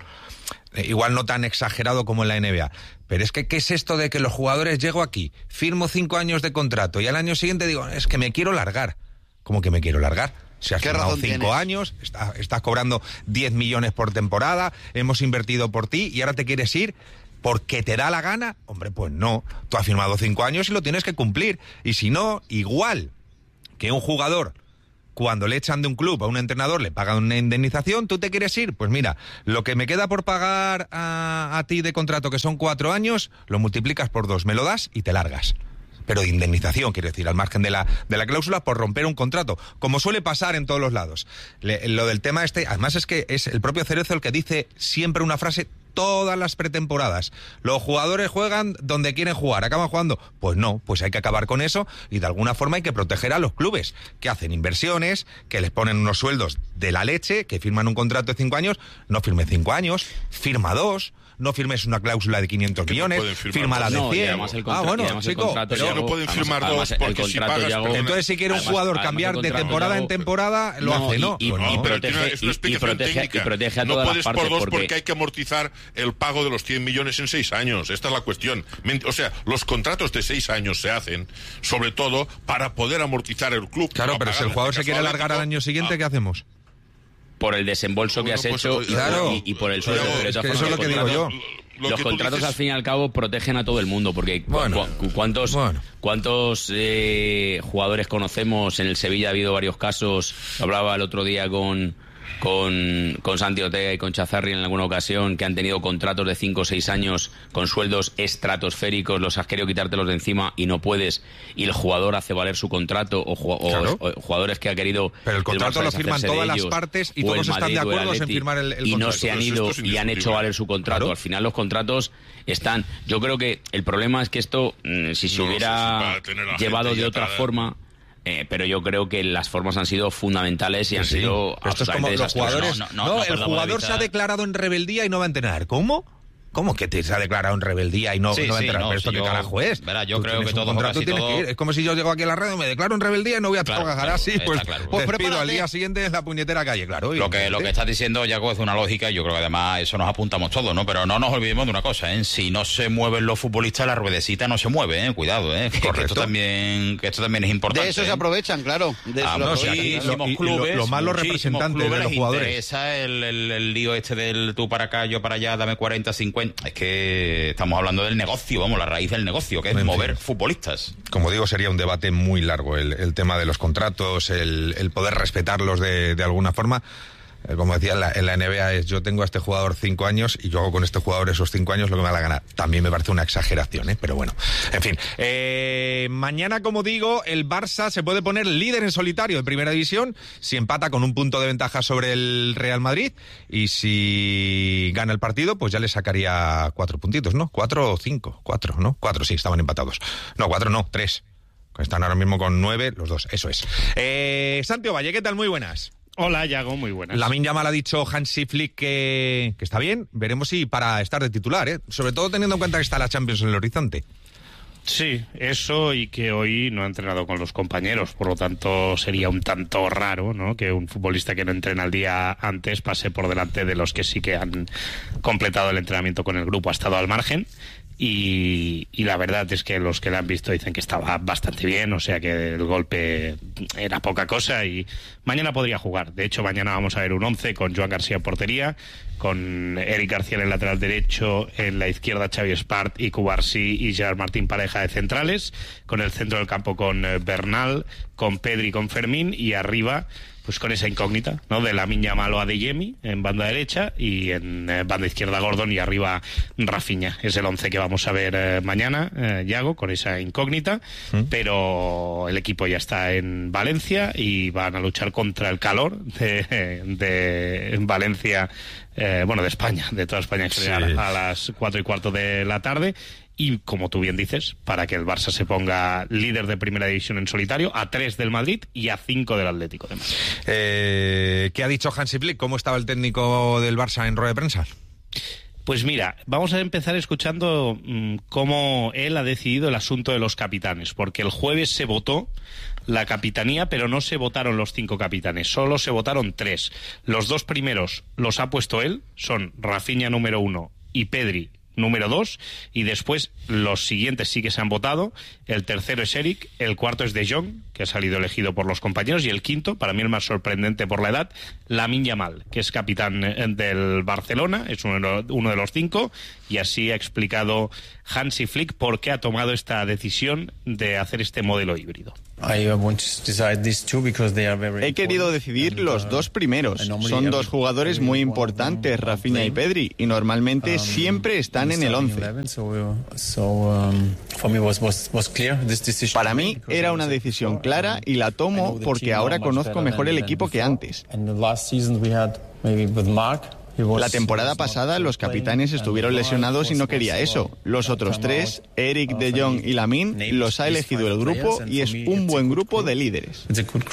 Speaker 3: Igual no tan exagerado como en la N B A, pero es que ¿qué es esto de que los jugadores llego aquí, firmo cinco años de contrato y al año siguiente digo, es que me quiero largar? ¿Cómo que me quiero largar? Si has firmado cinco años, está, estás cobrando diez millones por temporada, hemos invertido por ti y ahora te quieres ir porque te da la gana. Hombre, pues no, tú has firmado cinco años y lo tienes que cumplir, y si no, igual que un jugador, cuando le echan de un club a un entrenador, le pagan una indemnización, ¿tú te quieres ir? Pues mira, lo que me queda por pagar a, a ti de contrato, que son cuatro años, lo multiplicas por dos, me lo das y te largas. Pero de indemnización, quiero decir, al margen de la, de la cláusula por romper un contrato, como suele pasar en todos los lados. Le, lo del tema este, además es que es el propio Cerezo el que dice siempre una frase todas las pretemporadas. Los jugadores juegan donde quieren jugar, ¿acaban jugando? Pues no, pues hay que acabar con eso y de alguna forma hay que proteger a los clubes, que hacen inversiones, que les ponen unos sueldos de la leche, que firman un contrato de cinco años, no firme cinco años, firma dos. No firmes una cláusula de quinientos millones,
Speaker 10: no
Speaker 3: firma la de
Speaker 9: no,
Speaker 3: cien.
Speaker 9: Contra-
Speaker 3: ah, bueno, chico,
Speaker 10: pero no pueden firmar además, dos porque si pagas...
Speaker 9: Yago,
Speaker 3: entonces si quiere un jugador cambiar de temporada Yago, en temporada, lo
Speaker 9: no,
Speaker 3: hace, ¿no?
Speaker 9: Y, y,
Speaker 3: no,
Speaker 9: y, protege,
Speaker 10: es una
Speaker 9: y, y, protege, y protege a
Speaker 10: no
Speaker 9: todas
Speaker 10: puedes
Speaker 9: las partes
Speaker 10: por dos
Speaker 9: porque...
Speaker 10: porque hay que amortizar el pago de los cien millones en seis años. Esta es la cuestión. O sea, los contratos de seis años se hacen, sobre todo, para poder amortizar el club.
Speaker 3: Claro, no pero si el jugador se quiere alargar al año siguiente, ah. ¿qué hacemos?
Speaker 9: Por el desembolso bueno, que has pues, hecho
Speaker 3: claro,
Speaker 9: y, y por el sueldo.
Speaker 3: Pero es que eso es lo que digo yo.
Speaker 9: Lo los contratos dices... al fin y al cabo protegen a todo el mundo, porque bueno, cu cuántos bueno. cuántos eh, jugadores conocemos. En el Sevilla ha habido varios casos. Hablaba el otro día con con, con Santi Ortega y con Chazarri en alguna ocasión, que han tenido contratos de cinco o seis años con sueldos estratosféricos, los has querido quitártelos de encima y no puedes, y el jugador hace valer su contrato, o, o, claro. o, o jugadores que ha querido...
Speaker 3: Pero el contrato
Speaker 9: el
Speaker 3: lo firman todas las partes y todos están de acuerdo en firmar el, el
Speaker 9: y
Speaker 3: contrato.
Speaker 9: no se han ido y han hecho valer su contrato. Claro. Al final los contratos están... Yo creo que el problema es que esto, si se no, hubiera si llevado de otra forma... Eh, pero yo creo que las formas han sido fundamentales y han sí. sido
Speaker 3: Esto es como los jugadores. No, no, no, no el jugador se ha declarado en rebeldía y no va a entrenar. ¿Cómo? ¿Cómo que te se ha declarado en rebeldía y no,
Speaker 12: sí,
Speaker 3: no va a
Speaker 12: sí,
Speaker 3: entrenar?
Speaker 12: no,
Speaker 3: ¿Pero esto
Speaker 12: si
Speaker 3: qué
Speaker 12: yo,
Speaker 3: carajo es?
Speaker 12: Verá, yo creo que todo,
Speaker 3: contrato tiene
Speaker 12: todo...
Speaker 3: que ir. Es como si yo llego aquí a la radio, me declaro en rebeldía y no voy a claro, trabajar
Speaker 12: claro,
Speaker 3: así, pues,
Speaker 12: claro.
Speaker 3: pues despido al día siguiente en la puñetera calle, claro.
Speaker 12: Lo que, lo que estás diciendo, Yago, es una lógica y yo creo que además eso nos apuntamos todos, ¿no? Pero no nos olvidemos de una cosa, ¿eh? Si no se mueven los futbolistas, la ruedecita no se mueve, ¿eh? Cuidado, ¿eh? Que, que, esto también, que esto también es importante.
Speaker 11: De eso
Speaker 12: ¿eh?
Speaker 11: se aprovechan, claro. De
Speaker 12: ah, no, sí,
Speaker 3: lo, clubes, lo, lo más los representantes de los jugadores.
Speaker 12: Interesa el, el, el lío este del tú para acá, yo para allá, dame cuarenta, cincuenta. Es que estamos hablando del negocio, vamos, la raíz del negocio, que es en mover fin. futbolistas.
Speaker 3: Como digo, sería un debate muy largo el, el tema de los contratos, el, el poder respetarlos de, de alguna forma. Como decía, en la, en la N B A es yo tengo a este jugador cinco años y yo hago con este jugador esos cinco años lo que me da la gana. También me parece una exageración, ¿eh? Pero bueno, en fin. Eh, mañana, como digo, el Barça se puede poner líder en solitario de Primera División si empata con un punto de ventaja sobre el Real Madrid, y si gana el partido, pues ya le sacaría cuatro puntitos, ¿no? Cuatro o cinco, cuatro, ¿no? Cuatro, sí, estaban empatados. No, cuatro no, tres. Están ahora mismo con nueve, los dos, eso es. Eh, Santi Valle, ¿qué tal? Muy buenas.
Speaker 2: Hola, Yago, muy buenas.
Speaker 3: Lamine Yamal ha dicho Hansi Flick que, que está bien. Veremos si para estar de titular, ¿eh? Sobre todo teniendo en cuenta que está la Champions en el horizonte.
Speaker 2: Sí, eso, y que hoy no ha entrenado con los compañeros, por lo tanto sería un tanto raro, ¿no?, que un futbolista que no entrena el día antes pase por delante de los que sí que han completado el entrenamiento con el grupo. Ha estado al margen. Y, y la verdad es que los que la han visto dicen que estaba bastante bien, o sea que el golpe era poca cosa y mañana podría jugar. De hecho, mañana vamos a ver un once con Joan García en portería, con Eric García en el lateral derecho, en la izquierda Xavi Espart y Cubarsí y Gerard Martín pareja de centrales, con el centro del campo con Bernal, con Pedri, con Fermín, y arriba pues con esa incógnita, ¿no?, de Lamine Yamal o Adeyemi en banda derecha y en eh, banda izquierda Gordon y arriba Rafinha. Es el once que vamos a ver eh, mañana, eh, Yago, con esa incógnita, ¿Mm? Pero el equipo ya está en Valencia y van a luchar contra el calor de, de Valencia eh, bueno, de España, de toda España en general,
Speaker 3: Sí.
Speaker 2: a las cuatro y cuarto de la tarde. Y, como tú bien dices, para que el Barça se ponga líder de primera división en solitario, a tres del Madrid y a cinco del Atlético de Madrid.
Speaker 3: Eh, ¿Qué ha dicho Hansi Flick? ¿Cómo estaba el técnico del Barça en rueda de prensa?
Speaker 2: Pues mira, vamos a empezar escuchando mmm, cómo él ha decidido el asunto de los capitanes, porque el jueves se votó la capitanía, pero no se votaron los cinco capitanes, solo se votaron tres. Los dos primeros los ha puesto él, son Rafinha número uno y Pedri número dos, y después los siguientes sí que se han votado. El tercero es Eric, el cuarto es De Jong, que ha salido elegido por los compañeros, y el quinto, para mí el más sorprendente por la edad, Lamine Yamal, que es capitán del Barcelona, es uno, uno de los cinco, y así ha explicado Hansi Flick por qué ha tomado esta decisión de hacer este modelo híbrido.
Speaker 5: He querido decidir los dos primeros. Son dos jugadores muy importantes, Rafinha y Pedri, y normalmente siempre están en el once. Para mí era una decisión clara y la tomo porque ahora conozco mejor el equipo que antes. La temporada pasada los capitanes estuvieron lesionados y no quería eso. Los otros tres, Eric, De Jong y Lamine, los ha elegido el grupo y es un buen grupo de líderes.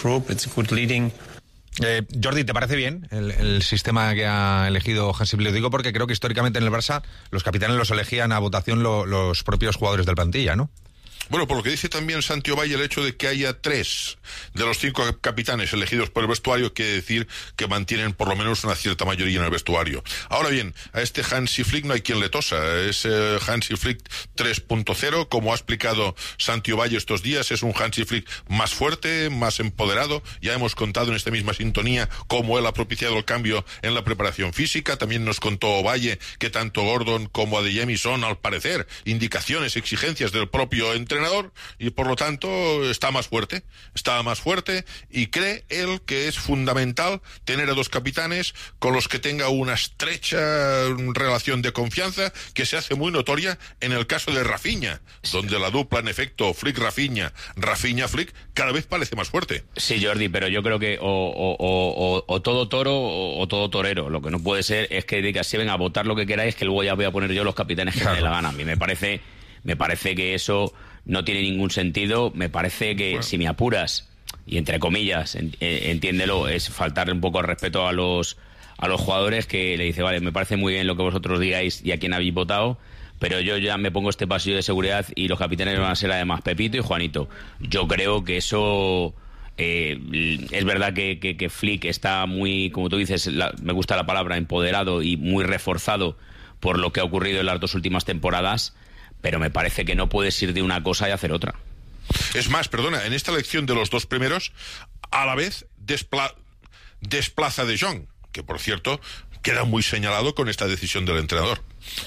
Speaker 3: Eh, Jordi, ¿te parece bien el, el sistema que ha elegido Hansi Flick? Lo digo porque creo que históricamente en el Barça los capitanes los elegían a votación lo, los propios jugadores del plantilla, ¿no?
Speaker 10: Bueno, por lo que dice también Santi Ovalle, el hecho de que haya tres de los cinco capitanes elegidos por el vestuario quiere decir que mantienen por lo menos una cierta mayoría en el vestuario. Ahora bien, a este Hansi Flick no hay quien le tosa. Es eh, Hansi Flick tres punto cero, como ha explicado Santi Ovalle estos días. Es un Hansi Flick más fuerte, más empoderado. Ya hemos contado en esta misma sintonía cómo él ha propiciado el cambio en la preparación física. También nos contó Ovalle que tanto Gordon como Adeyemi son, al parecer, indicaciones, exigencias del propio entrenador, y por lo tanto está más fuerte, está más fuerte y cree él que es fundamental tener a dos capitanes con los que tenga una estrecha relación de confianza, que se hace muy notoria en el caso de Rafinha, donde la dupla en efecto Flick-Rafinha, Rafinha-Flick cada vez parece más fuerte.
Speaker 9: Sí, Jordi, pero yo creo que o, o, o, o, o todo toro o, o todo torero. Lo que no puede ser es que digas, si venga a votar lo que queráis, que luego ya voy a poner yo los capitanes que claro. me dé la gana. A mí me parece, me parece que eso no tiene ningún sentido. Me parece que bueno. si me apuras, y entre comillas, en, eh, entiéndelo, es faltarle un poco el respeto a los a los jugadores, que le dice, vale, me parece muy bien lo que vosotros digáis y a quién habéis votado, pero yo ya me pongo este pasillo de seguridad y los capitanes van a ser además Pepito y Juanito. Yo creo que eso... Eh, es verdad que, que, que Flick está muy, como tú dices, la, me gusta la palabra, empoderado y muy reforzado por lo que ha ocurrido en las dos últimas temporadas, pero me parece que no puedes ir de una cosa y hacer otra.
Speaker 10: Es más, perdona, en esta elección de los dos primeros, a la vez despla- desplaza De Jong, que por cierto queda muy señalado con esta decisión del entrenador.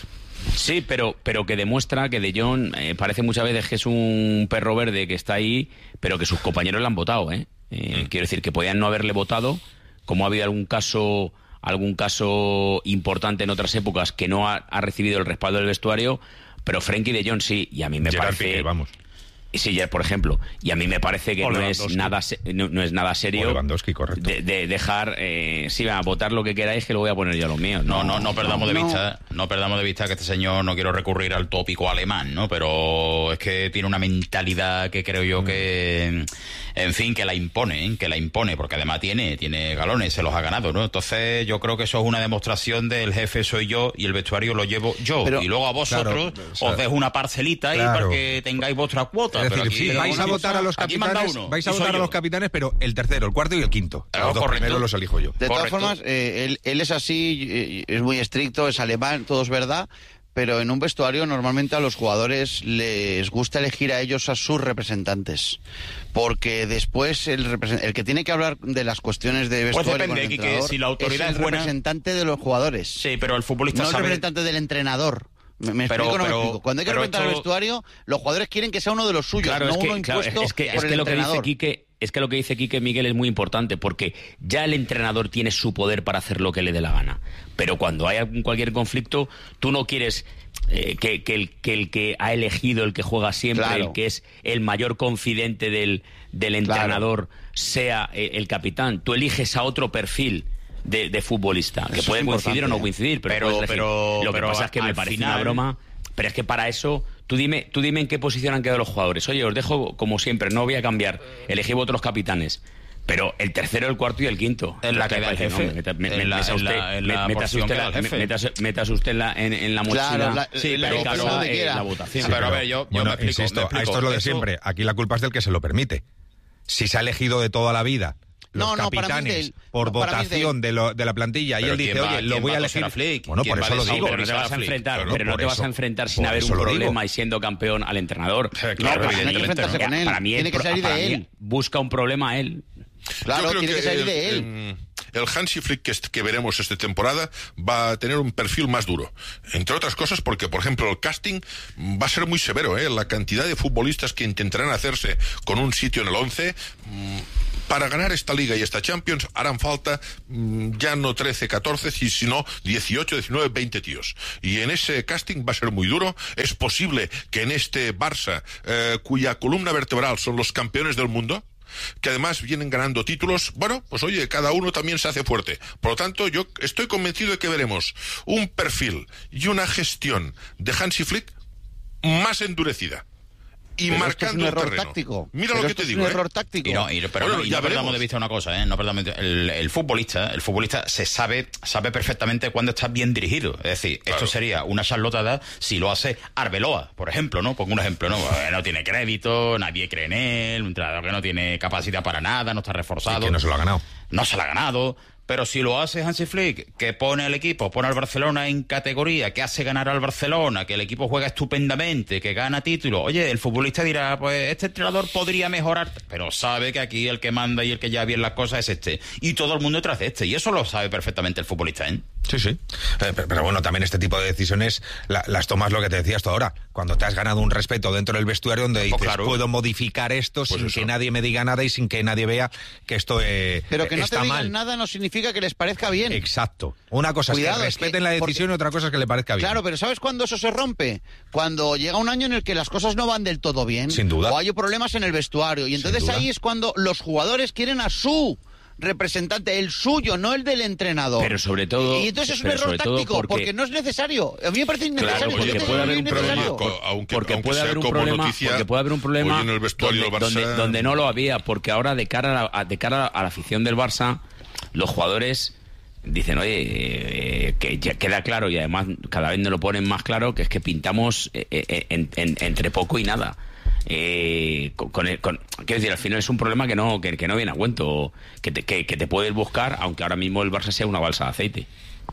Speaker 9: Sí, pero pero que demuestra que De Jong eh, parece muchas veces que es un perro verde que está ahí, pero que sus compañeros le han votado, ¿eh? eh mm. Quiero decir, que podían no haberle votado, como ha habido algún caso algún caso importante en otras épocas que no ha, ha recibido el respaldo del vestuario, pero Frenkie De Jong sí, y a mí me
Speaker 3: Gerard
Speaker 9: parece...
Speaker 3: Piqué, vamos.
Speaker 9: Sí, por ejemplo, y a mí me parece que no es nada no, no es nada serio de, de dejar eh, sí, va a votar lo que queráis, que lo voy a poner yo a los míos.
Speaker 12: No, no, no, no perdamos no, de vista, no. no perdamos de vista que este señor, no quiero recurrir al tópico alemán, ¿no? Pero es que tiene una mentalidad que creo yo que, en fin, que la impone, ¿eh? que la impone, porque además tiene, tiene galones, se los ha ganado, ¿no? Entonces yo creo que eso es una demostración del jefe soy yo y el vestuario lo llevo yo. Pero, y luego a vosotros claro, o sea, os dejo una parcelita ahí claro. para que tengáis vuestra cuota.
Speaker 3: Es decir, aquí, sí, vais a votar a los capitanes, vais a votar a los capitanes, pero el tercero, el cuarto y el quinto. Los dos primeros los elijo yo.
Speaker 11: De todas
Speaker 3: Correcto.
Speaker 11: formas, eh, él, él es así, es muy estricto, es alemán, todo es verdad, pero en un vestuario normalmente a los jugadores les gusta elegir a ellos a sus representantes, porque después el, el que tiene que hablar de las cuestiones de vestuario pues depende, con el entrenador, que si la autoridad es el es buena... representante de los jugadores.
Speaker 12: Sí, pero el futbolista
Speaker 11: no
Speaker 12: sabe...
Speaker 11: el representante del entrenador. ¿Me, me
Speaker 12: pero,
Speaker 11: explico o no
Speaker 12: pero,
Speaker 11: me explico? Cuando hay que representar esto... el vestuario, los jugadores quieren que sea uno de los suyos, claro, no
Speaker 9: es que,
Speaker 11: uno impuesto
Speaker 9: claro, es que,
Speaker 11: por
Speaker 9: es
Speaker 11: el
Speaker 9: que lo
Speaker 11: entrenador.
Speaker 9: Que dice Quique, es que lo que dice Quique Miguel es muy importante, porque ya el entrenador tiene su poder para hacer lo que le dé la gana. Pero cuando hay algún, cualquier conflicto, tú no quieres eh, que, que, el, que el que ha elegido, el que juega siempre, claro. el que es el mayor confidente del, del entrenador, claro. sea eh, el capitán. Tú eliges a otro perfil de, de futbolista, que
Speaker 11: Eso
Speaker 9: puede
Speaker 11: es
Speaker 9: coincidir o no
Speaker 11: importante,
Speaker 9: coincidir, pero,
Speaker 12: Pero-
Speaker 9: puedes elegir.
Speaker 12: pero-
Speaker 9: lo que
Speaker 12: pero
Speaker 9: pasa es que me
Speaker 12: al
Speaker 9: parece
Speaker 12: final-
Speaker 9: una broma. Pero es que para eso, tú dime, tú dime en qué posición han quedado los jugadores. Oye, os dejo como siempre, no voy a cambiar. Elegí vosotros capitanes. Pero el tercero, el cuarto y el quinto.
Speaker 12: En la
Speaker 9: ¿Qué
Speaker 12: queda el
Speaker 9: parece?
Speaker 12: jefe.
Speaker 9: No, meta- me-
Speaker 12: En
Speaker 9: me-
Speaker 12: la-
Speaker 9: meta
Speaker 12: en
Speaker 9: usted-
Speaker 12: la- en
Speaker 9: me-
Speaker 12: la
Speaker 9: metas
Speaker 12: porción
Speaker 9: usted
Speaker 12: queda
Speaker 9: la-
Speaker 12: el jefe.
Speaker 9: metas- metas usted en la, en, en la mochila.
Speaker 11: Claro, la-
Speaker 9: sí,
Speaker 11: el-
Speaker 9: pero
Speaker 11: el-
Speaker 9: claro,
Speaker 11: donde
Speaker 9: eh,
Speaker 11: quiera.
Speaker 9: la votación.
Speaker 12: Sí, pero a ver, yo, yo
Speaker 3: Bueno,
Speaker 12: me explico,
Speaker 3: insisto,
Speaker 12: me explico.
Speaker 3: esto es lo de
Speaker 12: Eso-
Speaker 3: siempre. Aquí la culpa es del que se lo permite. Si se ha elegido de toda la vida los
Speaker 11: No, no, para mí es
Speaker 3: capitanes
Speaker 11: de él.
Speaker 3: por
Speaker 11: No, para mí es de
Speaker 3: votación
Speaker 11: él.
Speaker 3: de, lo, de la plantilla y
Speaker 12: Pero
Speaker 3: él dice,
Speaker 12: ¿quién va-
Speaker 3: oye, lo
Speaker 12: quién
Speaker 3: voy
Speaker 12: va
Speaker 3: a
Speaker 12: a
Speaker 3: elegir.
Speaker 12: coser a Flick?
Speaker 3: Bueno, por
Speaker 12: ¿Quién va
Speaker 3: eso
Speaker 12: a
Speaker 3: lo
Speaker 12: decir,
Speaker 3: digo.
Speaker 9: Pero no te vas a
Speaker 12: Flick,
Speaker 9: enfrentar,
Speaker 3: claro,
Speaker 9: pero no
Speaker 3: por
Speaker 9: te vas
Speaker 3: eso-
Speaker 9: a enfrentar sin
Speaker 3: por
Speaker 9: haber
Speaker 3: eso
Speaker 9: un
Speaker 3: lo digo.
Speaker 9: problema y siendo campeón al entrenador.
Speaker 3: claro,
Speaker 11: No, pero tiene que
Speaker 12: evidentemente
Speaker 11: enfrentarse
Speaker 12: no.
Speaker 11: con él.
Speaker 9: Para mí,
Speaker 11: tiene
Speaker 9: el
Speaker 11: que
Speaker 9: pro-
Speaker 11: salir
Speaker 9: para
Speaker 11: de
Speaker 9: mí
Speaker 11: él.
Speaker 9: busca un problema él.
Speaker 11: Claro,
Speaker 10: Yo creo
Speaker 11: tiene que salir
Speaker 10: el,
Speaker 11: de él.
Speaker 10: em, El Hansi Flick que, est- que veremos esta temporada va a tener un perfil más duro. Entre otras cosas porque, por ejemplo, el casting va a ser muy severo, ¿eh? La cantidad de futbolistas que intentarán hacerse con un sitio en el once... Mmm, para ganar esta Liga y esta Champions harán falta mmm, ya no trece, catorce, sino dieciocho, diecinueve, veinte tíos. Y en ese casting va a ser muy duro. Es posible que en este Barça, eh, cuya columna vertebral son los campeones del mundo, que además vienen ganando títulos, bueno, pues oye, cada uno también se hace fuerte. Por lo tanto, yo estoy convencido de que veremos un perfil y una gestión de Hansi Flick más endurecida. Y
Speaker 11: Pero esto
Speaker 10: marcando
Speaker 11: es un
Speaker 10: el
Speaker 11: error
Speaker 10: terreno.
Speaker 11: táctico.
Speaker 10: Mira
Speaker 11: Pero
Speaker 10: lo que
Speaker 11: esto
Speaker 10: te
Speaker 11: es
Speaker 10: digo,
Speaker 11: un
Speaker 10: ¿eh?
Speaker 11: error táctico.
Speaker 12: Y no, y- pero
Speaker 10: Bueno,
Speaker 12: no, y
Speaker 10: ya
Speaker 12: no perdamos
Speaker 10: veremos.
Speaker 12: de vista una cosa, ¿eh? No perdamos de- el, el futbolista, el futbolista se sabe, sabe perfectamente cuándo está bien dirigido. Es decir,
Speaker 10: Claro.
Speaker 12: esto sería una charlotada si lo hace Arbeloa, por ejemplo, ¿no? Pongo un ejemplo, ¿no? Eh, No tiene crédito, nadie cree en él, un entrenador que no tiene capacidad para nada, no está reforzado.
Speaker 3: Y que no se lo ha ganado.
Speaker 12: No se lo ha ganado. Pero si lo hace Hansi Flick, que pone al equipo, pone al Barcelona en categoría, que hace ganar al Barcelona, que el equipo juega estupendamente, que gana títulos, oye, el futbolista dirá, pues este entrenador podría mejorar, pero sabe que aquí el que manda y el que lleva bien las cosas es este. Y todo el mundo detrás de este. Y eso lo sabe perfectamente el futbolista, ¿eh?
Speaker 3: Sí, sí. Eh, pero, pero bueno, también este tipo de decisiones la- las tomas lo que te decías tú ahora. Cuando te has ganado un respeto dentro del vestuario donde dices,
Speaker 12: claro.
Speaker 3: puedo modificar esto sin que nadie me diga nada y sin que nadie vea que esto eh,
Speaker 11: Pero que no te
Speaker 3: está
Speaker 11: digan
Speaker 3: mal.
Speaker 11: nada no significa que les parezca bien.
Speaker 3: Exacto. Una cosa
Speaker 11: Cuidado,
Speaker 3: es
Speaker 11: es
Speaker 3: que
Speaker 11: que-
Speaker 3: respeten la decisión y otra cosa es que le parezca bien.
Speaker 11: Claro, pero ¿sabes cuándo eso se rompe? Cuando llega un año en el que las cosas no van del todo bien.
Speaker 3: Sin duda.
Speaker 11: O hay problemas en el vestuario. Y entonces
Speaker 3: duda.
Speaker 11: ahí es cuando los jugadores quieren a su representante, el suyo, no el del entrenador.
Speaker 9: Pero sobre todo-
Speaker 11: Y entonces es un
Speaker 9: pero
Speaker 11: error
Speaker 9: sobre todo
Speaker 11: táctico, porque...
Speaker 9: porque-
Speaker 11: no es necesario. A mí me parece innecesario.
Speaker 9: Claro,
Speaker 11: porque
Speaker 9: porque
Speaker 11: este
Speaker 9: puede
Speaker 11: es
Speaker 9: haber un
Speaker 11: innecesario.
Speaker 9: problema,
Speaker 10: Co- aunque-
Speaker 9: porque
Speaker 10: aunque
Speaker 9: puede
Speaker 10: sea
Speaker 9: haber un
Speaker 10: como
Speaker 9: problema,
Speaker 10: noticia,
Speaker 9: porque puede haber un problema
Speaker 10: hoy en el vestuario
Speaker 9: donde,
Speaker 10: del Barça-
Speaker 9: donde- donde no lo había, porque ahora de cara a la, a- de cara a la afición del Barça, los jugadores dicen, oye, eh, que ya queda claro y además cada vez nos lo ponen más claro que es que pintamos eh, eh, en- en- entre poco y nada. Eh, con, con el- con- quiero decir, al final es un problema que no que, que no viene a cuento, que te, que, que te puedes buscar, aunque ahora mismo el Barça sea una balsa de aceite.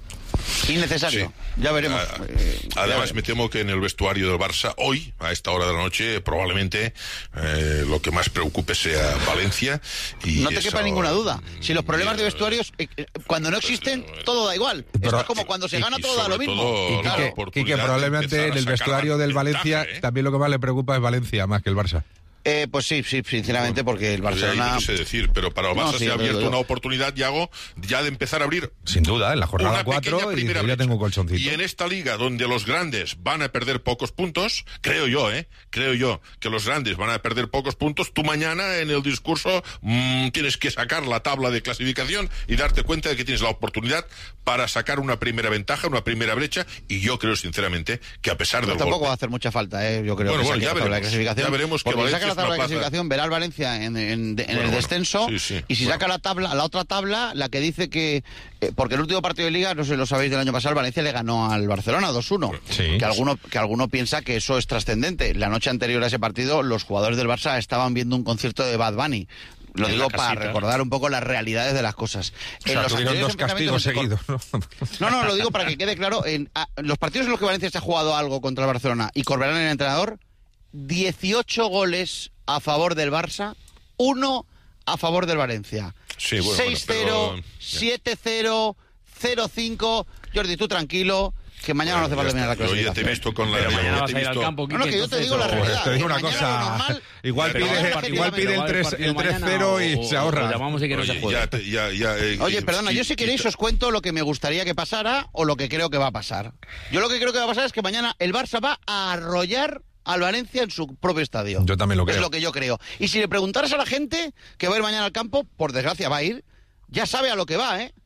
Speaker 11: Innecesario. Ya veremos.
Speaker 10: Ah,
Speaker 11: Eh, ya
Speaker 10: Además,
Speaker 11: veremos.
Speaker 10: me temo que en el vestuario del Barça, hoy, a esta hora de la noche, probablemente eh, lo que más preocupe sea Valencia. Y
Speaker 11: No te
Speaker 10: eso-
Speaker 11: quepa ninguna duda. Si los problemas de vestuarios, eh, eh, cuando no existen, todo da igual. Esto es como cuando se gana,
Speaker 10: y
Speaker 11: todo da lo
Speaker 10: sobre
Speaker 11: mismo.
Speaker 10: todo,
Speaker 3: Y
Speaker 11: Claro.
Speaker 3: que,
Speaker 10: oportunidad
Speaker 3: Quique,
Speaker 10: de
Speaker 3: probablemente
Speaker 10: empezar
Speaker 3: en
Speaker 10: a
Speaker 3: el
Speaker 10: sacar
Speaker 3: vestuario del Valencia
Speaker 10: ventaja, ¿eh?
Speaker 3: también lo que más le preocupa es Valencia más que el Barça.
Speaker 11: Eh, pues sí, sí, sinceramente, porque el
Speaker 10: Pues ahí
Speaker 11: Barcelona...
Speaker 10: no sé decir, pero para el
Speaker 11: No,
Speaker 10: Barça
Speaker 11: sí,
Speaker 10: se ha
Speaker 11: lo digo
Speaker 10: abierto
Speaker 11: yo.
Speaker 10: una oportunidad, Yago, ya de empezar a abrir
Speaker 3: Sin duda, en la jornada
Speaker 10: una
Speaker 3: cuatro
Speaker 10: pequeña
Speaker 3: y dice,
Speaker 10: primera
Speaker 3: yo ya
Speaker 10: brecha.
Speaker 3: tengo un colchoncito.
Speaker 10: Y en esta liga donde los grandes van a perder pocos puntos, creo yo, ¿eh? Creo yo que los grandes van a perder pocos puntos, tú mañana en el discurso mmm, tienes que sacar la tabla de clasificación y darte cuenta de que tienes la oportunidad para sacar una primera ventaja, una primera brecha, y yo creo sinceramente que a pesar del
Speaker 11: Tampoco
Speaker 10: golpe...
Speaker 11: va a hacer mucha falta, ¿eh? Yo creo
Speaker 10: Bueno,
Speaker 11: que
Speaker 10: bueno,
Speaker 11: saque
Speaker 10: ya
Speaker 11: la tabla de
Speaker 10: veremos,
Speaker 11: clasificación.
Speaker 10: ya veremos que
Speaker 11: porque si
Speaker 10: Valencia
Speaker 11: saca la
Speaker 10: es una
Speaker 11: tabla de
Speaker 10: plaza-
Speaker 11: clasificación, verá al Valencia en, en- en
Speaker 10: Bueno,
Speaker 11: el
Speaker 10: bueno,
Speaker 11: descenso.
Speaker 10: sí, sí,
Speaker 11: y si
Speaker 10: bueno.
Speaker 11: saca la tabla, la otra tabla, la que dice que... eh, porque el último partido de Liga, no sé si lo sabéis, del año pasado, el Valencia le ganó al Barcelona dos uno.
Speaker 3: Sí.
Speaker 11: Que alguno, que alguno piensa que eso es trascendente. La noche anterior a ese partido, los jugadores del Barça estaban viendo un concierto de Bad Bunny. Lo
Speaker 2: En
Speaker 11: digo
Speaker 2: la
Speaker 11: para
Speaker 2: casita.
Speaker 11: recordar un poco las realidades de las cosas.
Speaker 3: O sea, tuvieron dos castigos seguidos, ¿no?
Speaker 11: No, no, lo digo para que quede claro. En a, los partidos en los que Valencia se ha jugado algo contra el Barcelona y Corberán en el entrenador, dieciocho goles a favor del Barça, uno a favor del Valencia.
Speaker 10: Sí, bueno,
Speaker 11: seis cero,
Speaker 10: bueno, pero-
Speaker 11: siete cero, cero cinco. Jordi, tú tranquilo, que mañana no hace falta mirar la
Speaker 10: Yo ya te he
Speaker 11: clasificación.
Speaker 10: visto con la...
Speaker 9: Pero
Speaker 10: ya
Speaker 9: mañana
Speaker 10: te
Speaker 9: vas
Speaker 10: he
Speaker 9: a ir al
Speaker 10: visto-
Speaker 9: campo,
Speaker 11: No, no, que yo te digo la
Speaker 3: Pues
Speaker 11: realidad.
Speaker 3: te digo
Speaker 11: que
Speaker 3: una
Speaker 11: mañana
Speaker 3: cosa,
Speaker 11: lo normal-
Speaker 3: igual
Speaker 11: Pero
Speaker 3: pide,
Speaker 11: ahora
Speaker 3: igual pide el tres, el tres cero y se ahorra.
Speaker 9: Lo llamamos y que no se
Speaker 10: Oye,
Speaker 9: juegue.
Speaker 10: ya te- ya- ya, eh,
Speaker 11: Oye,
Speaker 10: eh,
Speaker 11: perdona, yo si
Speaker 10: y-
Speaker 11: queréis
Speaker 10: y-
Speaker 11: os cuento lo que me gustaría que pasara o lo que creo que va a pasar. Yo lo que creo que va a pasar es que mañana el Barça va a arrollar al Valencia en su propio estadio.
Speaker 3: Yo también lo creo.
Speaker 11: Es lo que yo creo. Y si le preguntaras a la gente que va a ir mañana al campo, por desgracia va a ir, ya sabe a lo que va, ¿eh?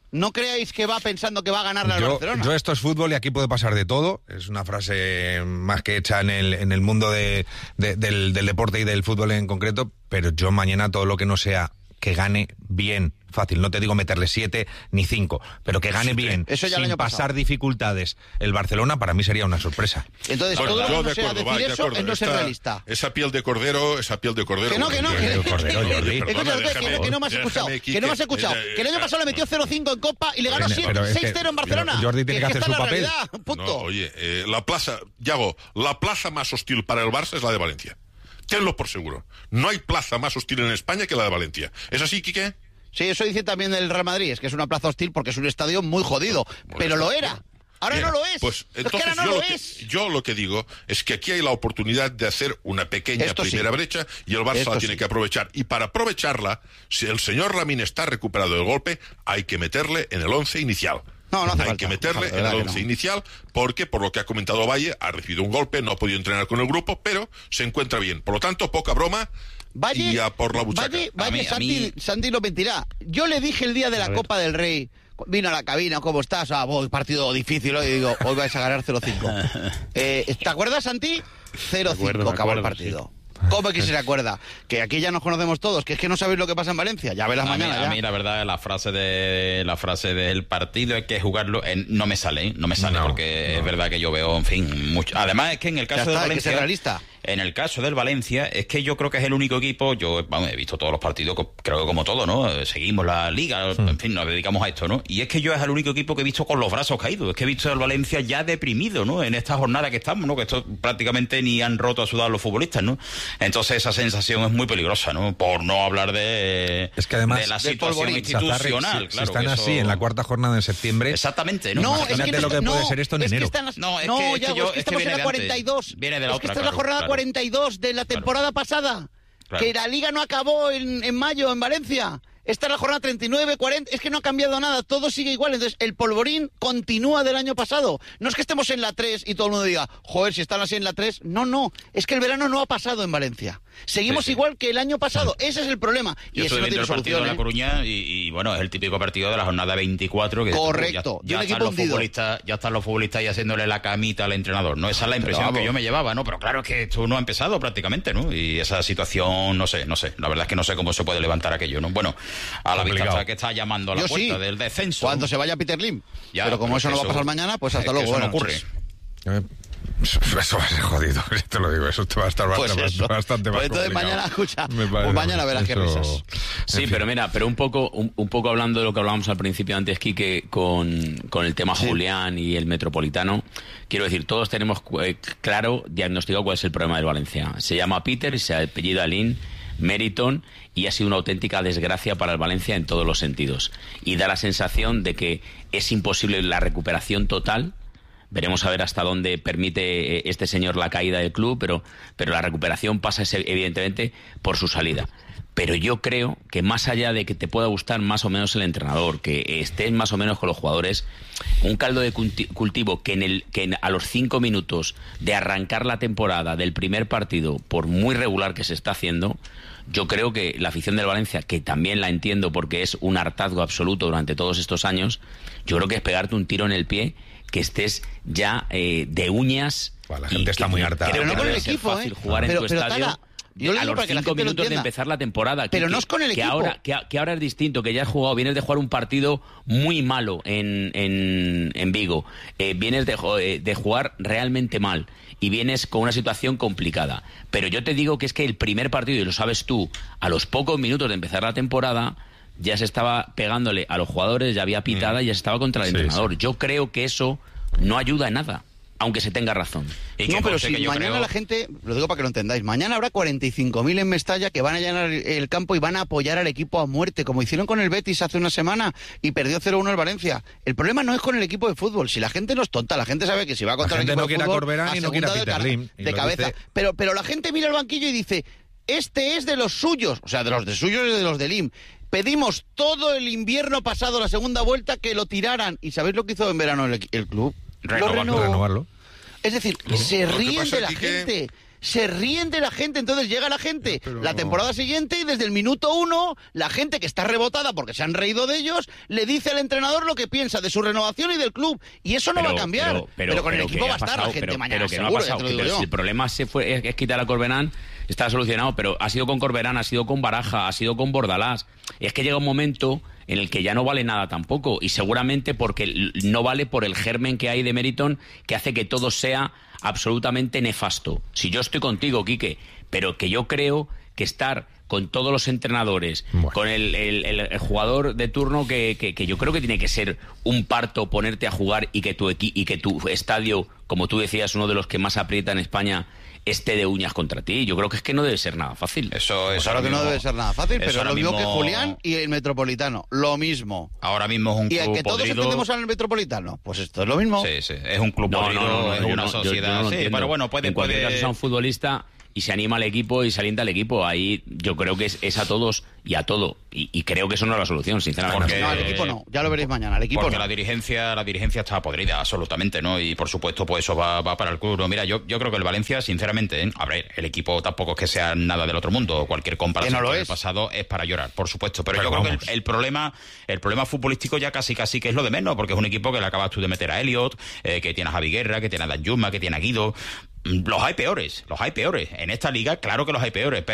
Speaker 11: No creáis que va pensando que va a ganarle al
Speaker 3: Yo,
Speaker 11: Barcelona.
Speaker 3: yo esto es fútbol y aquí puede pasar de todo. Es una frase más que hecha en el, en el mundo de, de, del, del deporte y del fútbol en concreto, pero yo mañana todo lo que no sea que gane bien, fácil, no te digo meterle siete ni cinco, pero que gane bien,
Speaker 11: Eso ya el
Speaker 3: sin
Speaker 11: año pasado.
Speaker 3: pasar dificultades, el Barcelona para mí sería una sorpresa.
Speaker 11: Entonces,
Speaker 10: Bueno,
Speaker 11: todo lo
Speaker 10: yo
Speaker 11: que no
Speaker 10: de
Speaker 11: sea
Speaker 10: acuerdo,
Speaker 11: decir
Speaker 10: va, de
Speaker 11: eso
Speaker 10: acuerdo.
Speaker 11: es no ser
Speaker 10: Esta-
Speaker 11: realista.
Speaker 10: Esa piel de cordero, esa piel de cordero.
Speaker 11: Que no, que no, que,
Speaker 3: de cordero, Jordi.
Speaker 11: Escucha,
Speaker 10: Perdona,
Speaker 11: que,
Speaker 10: déjame-
Speaker 11: que no me has
Speaker 10: déjame,
Speaker 11: escuchado,
Speaker 10: Quique,
Speaker 11: que no me has escuchado,
Speaker 10: eh,
Speaker 11: que el año pasado le metió cero cinco en Copa y le ganó
Speaker 3: Pero- pero es que-
Speaker 11: seis cero en Barcelona.
Speaker 3: pero Jordi tiene que hacer
Speaker 11: está
Speaker 3: su
Speaker 11: la
Speaker 3: papel.
Speaker 11: realidad, punto.
Speaker 10: No, oye, eh, la plaza, Yago, la plaza más hostil para el Barça es la de Valencia. Tenlo por seguro. No hay plaza más hostil en España que la de Valencia. ¿Es así, Quique?
Speaker 11: Sí, eso dice también del Real Madrid, es que es una plaza hostil porque es un estadio muy jodido, pero lo era. Ahora
Speaker 10: Bien,
Speaker 11: no lo es.
Speaker 10: Pues
Speaker 11: es
Speaker 10: entonces
Speaker 11: que ahora no
Speaker 10: yo,
Speaker 11: lo
Speaker 10: lo que,
Speaker 11: es.
Speaker 10: yo lo que digo es que aquí hay la oportunidad de hacer una pequeña
Speaker 11: Esto sí.
Speaker 10: primera brecha y el Barça
Speaker 11: Esto
Speaker 10: la tiene
Speaker 11: sí.
Speaker 10: que aprovechar. Y para aprovecharla, si el señor Lamine está recuperado del golpe, hay que meterle en el once inicial.
Speaker 11: No, no hace
Speaker 10: Hay
Speaker 11: falta,
Speaker 10: que meterle
Speaker 11: no hace
Speaker 10: en
Speaker 11: falta,
Speaker 10: el
Speaker 11: que
Speaker 10: once
Speaker 11: no.
Speaker 10: inicial porque, por lo que ha comentado Valle, ha recibido un golpe, no ha podido entrenar con el grupo, pero se encuentra bien. Por lo tanto, poca broma
Speaker 11: Valle,
Speaker 10: y a por la buchaca.
Speaker 11: Valle, Valle,
Speaker 12: A mí- a
Speaker 11: Santi,
Speaker 12: mí-
Speaker 11: Santi lo mentirá. Yo le dije el día de la
Speaker 15: A ver.
Speaker 11: Copa del Rey, vino a la cabina, ¿cómo estás? Ah, voy, partido difícil hoy, y digo, hoy vais a ganar cero cinco. eh, ¿Te acuerdas, Santi? cero cinco
Speaker 15: acuerdo, me
Speaker 11: acabó el
Speaker 15: acuerdo,
Speaker 11: partido. ¿Cómo es que se acuerda? Que aquí ya nos conocemos todos, que es que no sabéis lo que pasa en Valencia. Ya verás
Speaker 12: A mí,
Speaker 11: mañana.
Speaker 12: a
Speaker 11: ya.
Speaker 12: mí, la verdad, la frase de la frase del partido es que jugarlo en- no me sale, ¿eh? no me sale
Speaker 3: No,
Speaker 12: porque
Speaker 3: no.
Speaker 12: es verdad que yo veo, en fin, mucho. Además es que en el caso
Speaker 11: Ya está,
Speaker 12: del
Speaker 11: hay que ser
Speaker 12: Valencia,
Speaker 11: realista.
Speaker 12: en el caso del Valencia es que yo creo que es el único equipo. Yo vamos, he visto todos los partidos, co- creo que como todo, ¿no? Eh, Seguimos la liga, en fin, nos dedicamos a esto, ¿no? Y es que yo es el único equipo que he visto con los brazos caídos. Es que he visto al Valencia ya deprimido, ¿no? En esta jornada que estamos, ¿no? Que esto prácticamente ni han roto a sudar los futbolistas, ¿no? Entonces esa sensación es muy peligrosa, ¿no? Por no hablar de,
Speaker 3: Es que además
Speaker 12: de la
Speaker 3: del
Speaker 12: situación
Speaker 3: polvorín.
Speaker 12: institucional.
Speaker 3: Si- si
Speaker 12: claro,
Speaker 3: están
Speaker 12: que
Speaker 3: así
Speaker 12: eso-
Speaker 3: en la cuarta jornada de septiembre.
Speaker 12: Exactamente, ¿no?
Speaker 11: No, es
Speaker 3: Imagínate
Speaker 11: que no
Speaker 3: lo que
Speaker 11: está-
Speaker 3: puede
Speaker 11: no,
Speaker 3: ser esto en
Speaker 11: es
Speaker 3: enero.
Speaker 11: Que están las-
Speaker 12: No, es
Speaker 11: no,
Speaker 12: que- es
Speaker 11: ya,
Speaker 12: que yo-
Speaker 11: es que
Speaker 12: es que
Speaker 11: estamos
Speaker 12: viene
Speaker 11: en la
Speaker 12: de antes.
Speaker 11: cuarenta y dos.
Speaker 12: Viene de la
Speaker 11: es que
Speaker 12: otra,
Speaker 11: esta es la
Speaker 12: claro,
Speaker 11: jornada
Speaker 12: claro.
Speaker 11: cuarenta y dos de la temporada pasada.
Speaker 12: Claro.
Speaker 11: Que la liga no acabó en, en mayo en Valencia. Esta es la jornada treinta y nueve, cuarenta. Es que no ha cambiado nada. Todo sigue igual. Entonces, el polvorín continúa del año pasado. No es que estemos en la tres y todo el mundo diga, joder, si están así en la tres. No, no. Es que el verano no ha pasado en Valencia. Seguimos
Speaker 12: Sí, sí.
Speaker 11: igual que el año pasado. Ese es el problema. Y
Speaker 12: Yo
Speaker 11: eso
Speaker 12: estoy
Speaker 11: no
Speaker 12: viendo
Speaker 11: tiene
Speaker 12: el partido
Speaker 11: solución.
Speaker 12: de La
Speaker 11: ¿eh?
Speaker 12: Coruña y, y, bueno, es el típico partido de la jornada veinticuatro que
Speaker 11: Correcto,
Speaker 12: ya,
Speaker 11: de
Speaker 12: ya
Speaker 11: un
Speaker 12: están
Speaker 11: equipo
Speaker 12: los
Speaker 11: hundido.
Speaker 12: futbolistas, ya están los futbolistas y haciéndole la camita al entrenador, ¿no? Esa es la impresión
Speaker 11: vamos.
Speaker 12: que yo me llevaba, ¿no? Pero claro que esto no ha empezado prácticamente, ¿no? Y esa situación, no sé, no sé. La verdad es que no sé cómo se puede levantar aquello, ¿no? Bueno, a la
Speaker 3: Complicado.
Speaker 12: vista está que está llamando a la
Speaker 11: Yo
Speaker 12: puerta
Speaker 11: sí.
Speaker 12: del descenso.
Speaker 11: Cuando se vaya Peter Lim.
Speaker 12: Ya,
Speaker 11: pero como
Speaker 12: pero
Speaker 11: eso no va a
Speaker 12: eso-
Speaker 11: pasar mañana, pues hasta
Speaker 12: es que
Speaker 11: luego.
Speaker 12: eso no
Speaker 11: buenas
Speaker 12: ocurre.
Speaker 11: noches.
Speaker 3: Eh, Eso, eso va a ser jodido, te lo digo, eso te va a estar
Speaker 11: Pues
Speaker 3: bastante,
Speaker 11: eso.
Speaker 3: bastante más
Speaker 11: Pues entonces
Speaker 3: complicado.
Speaker 11: mañana, escucha,
Speaker 3: Me
Speaker 11: pues
Speaker 3: parece-
Speaker 11: mañana verás qué
Speaker 3: eso-
Speaker 11: risas.
Speaker 9: Sí,
Speaker 3: en fin.
Speaker 9: pero mira, pero un poco, un, un poco hablando de lo que hablábamos al principio antes, Quique, con, con el tema Julián y el Metropolitano, quiero decir, todos tenemos eh, claro, diagnosticado cuál es el problema del Valencia. Se llama Peter y se apellida Lin Meriton y ha sido una auténtica desgracia para el Valencia en todos los sentidos. Y da la sensación de que es imposible la recuperación total. Veremos a ver hasta dónde permite eh, este señor la caída del club, pero, pero la recuperación pasa ese- evidentemente por su salida. Pero yo creo que más allá de que te pueda gustar más o menos el entrenador, que estés más o menos con los jugadores, un caldo de culti- cultivo que, en el, que en- a los cinco minutos de arrancar la temporada del primer partido, por muy regular que se está haciendo, yo creo que la afición del Valencia, que también la entiendo porque es un hartazgo absoluto durante todos estos años, yo creo que es pegarte un tiro en el pie, que estés ya eh, de uñas.
Speaker 3: Buah, la
Speaker 9: y
Speaker 3: gente está
Speaker 9: que
Speaker 3: muy
Speaker 9: creo
Speaker 3: harta.
Speaker 9: que
Speaker 11: Pero no
Speaker 9: no
Speaker 11: con el
Speaker 9: debe ser
Speaker 11: equipo,
Speaker 9: fácil
Speaker 11: ¿eh?
Speaker 9: jugar
Speaker 11: Pero-
Speaker 9: en tu
Speaker 11: pero,
Speaker 9: estadio
Speaker 11: Tala, yo lo
Speaker 9: a
Speaker 11: digo
Speaker 9: los
Speaker 11: para que la
Speaker 9: cinco
Speaker 11: gente lo
Speaker 9: minutos de
Speaker 11: entienda.
Speaker 9: empezar la temporada.
Speaker 11: Pero
Speaker 9: que-
Speaker 11: no es con el
Speaker 9: que
Speaker 11: equipo.
Speaker 9: ahora, que, que ahora es distinto, que ya has jugado, vienes de jugar un partido muy malo en, en, en Vigo, eh, vienes de, jo- eh, de jugar realmente mal y vienes con una situación complicada. Pero yo te digo que es que el primer partido, y lo sabes tú, a los pocos minutos de empezar la temporada, ya se estaba pegándole a los jugadores, ya había pitada y ya se estaba contra el
Speaker 3: Sí,
Speaker 9: entrenador. Yo creo que eso no ayuda en nada, aunque se tenga razón.
Speaker 12: Y
Speaker 11: No,
Speaker 12: que
Speaker 11: pero
Speaker 12: conste
Speaker 11: si
Speaker 12: que yo
Speaker 11: mañana
Speaker 12: creo-
Speaker 11: la gente, lo digo para que lo entendáis, mañana habrá cuarenta y cinco mil en Mestalla que van a llenar el, el campo y van a apoyar al equipo a muerte, como hicieron con el Betis hace una semana y perdió cero uno el Valencia. El problema no es con el equipo de fútbol, si la gente no es tonta, la gente sabe que si va contra
Speaker 3: La
Speaker 11: el
Speaker 3: gente
Speaker 11: equipo
Speaker 3: no
Speaker 11: de
Speaker 3: quiere a
Speaker 11: fútbol,
Speaker 3: Corberán y no quiere a
Speaker 11: segunda
Speaker 3: Peter
Speaker 11: de,
Speaker 3: Lim, y
Speaker 11: de
Speaker 3: lo
Speaker 11: cabeza.
Speaker 3: dice-
Speaker 11: Pero, pero la gente mira al banquillo y dice, este es de los suyos, o sea, de los de suyos y de los de Lim. Pedimos todo el invierno pasado, la segunda vuelta, que lo tiraran. ¿Y sabéis lo que hizo en verano el, el club? Lo
Speaker 12: Renovarlo.
Speaker 11: renovó.
Speaker 3: Renovarlo.
Speaker 11: Es decir,
Speaker 10: Lo-
Speaker 11: se
Speaker 10: lo que
Speaker 11: ríen
Speaker 10: pasa
Speaker 11: de la
Speaker 10: aquí que-
Speaker 11: gente. se ríen de la gente, entonces llega la gente no, la temporada siguiente y desde el minuto uno, la gente que está rebotada porque se han reído de ellos, le dice al entrenador lo que piensa de su renovación y del club, y eso no
Speaker 9: pero,
Speaker 11: va a cambiar, pero, pero, pero con pero el equipo va a estar pasado, la gente
Speaker 9: pero,
Speaker 11: mañana,
Speaker 9: pero que
Speaker 11: seguro,
Speaker 9: no ha pasado,
Speaker 11: ya te lo digo
Speaker 9: pero
Speaker 11: yo.
Speaker 9: Si el problema se fue, es, es quitar a Corberán, está solucionado, pero ha sido con Corberán, ha sido con Baraja, ha sido con Bordalás, es que llega un momento en el que ya no vale nada tampoco, y seguramente porque no vale por el germen que hay de Meriton, que hace que todo sea absolutamente nefasto. Si yo estoy contigo, Quique, pero que yo creo que estar con todos los entrenadores, bueno. con el, el, el jugador de turno que, que, que yo creo que tiene que ser un parto ponerte a jugar y que tu equi- y que tu estadio, como tú decías, uno de los que más aprieta en España, esté de uñas contra ti. Yo creo que es que no debe ser nada fácil.
Speaker 11: Eso, eso claro que mismo, no debe ser nada fácil, pero lo mismo que Julián y el Metropolitano, lo mismo.
Speaker 12: Ahora mismo es un
Speaker 11: y
Speaker 12: club
Speaker 11: que todos
Speaker 12: podrido.
Speaker 11: entendemos al Metropolitano, pues esto es lo mismo.
Speaker 12: Sí, sí, es un club
Speaker 9: no,
Speaker 12: podrido,
Speaker 9: no, no,
Speaker 12: es
Speaker 9: no,
Speaker 12: una
Speaker 9: no,
Speaker 12: sociedad.
Speaker 9: Yo, yo no
Speaker 12: sí,
Speaker 9: entiendo.
Speaker 12: pero bueno, puede,
Speaker 9: en cualquier
Speaker 12: puede...
Speaker 9: caso sea un futbolista y se anima al equipo y se alienta al equipo. Ahí yo creo que es, es a todos y a todo. Y, y creo que eso no es la solución, sinceramente.
Speaker 11: Porque, no, al equipo no. Ya lo veréis mañana. Al equipo
Speaker 12: porque
Speaker 11: no.
Speaker 12: la dirigencia, la dirigencia está podrida, absolutamente, ¿no? Y por supuesto, pues eso va, va para el club. Mira, yo, yo creo que el Valencia, sinceramente, ¿eh? A ver, el equipo tampoco es que sea nada del otro mundo. Cualquier comparación
Speaker 11: no
Speaker 12: con el
Speaker 11: es.
Speaker 12: pasado es para llorar, por supuesto. Pero, Pero yo
Speaker 3: vamos.
Speaker 12: creo que el, el problema, el problema futbolístico ya casi casi que es lo de menos, porque es un equipo que le acabas tú de meter a Elliot, eh, que tiene a Javi Guerra, que tiene a Dan Juma, que tiene a Guido. Los hay peores, los hay peores. En esta liga, claro que los hay peores.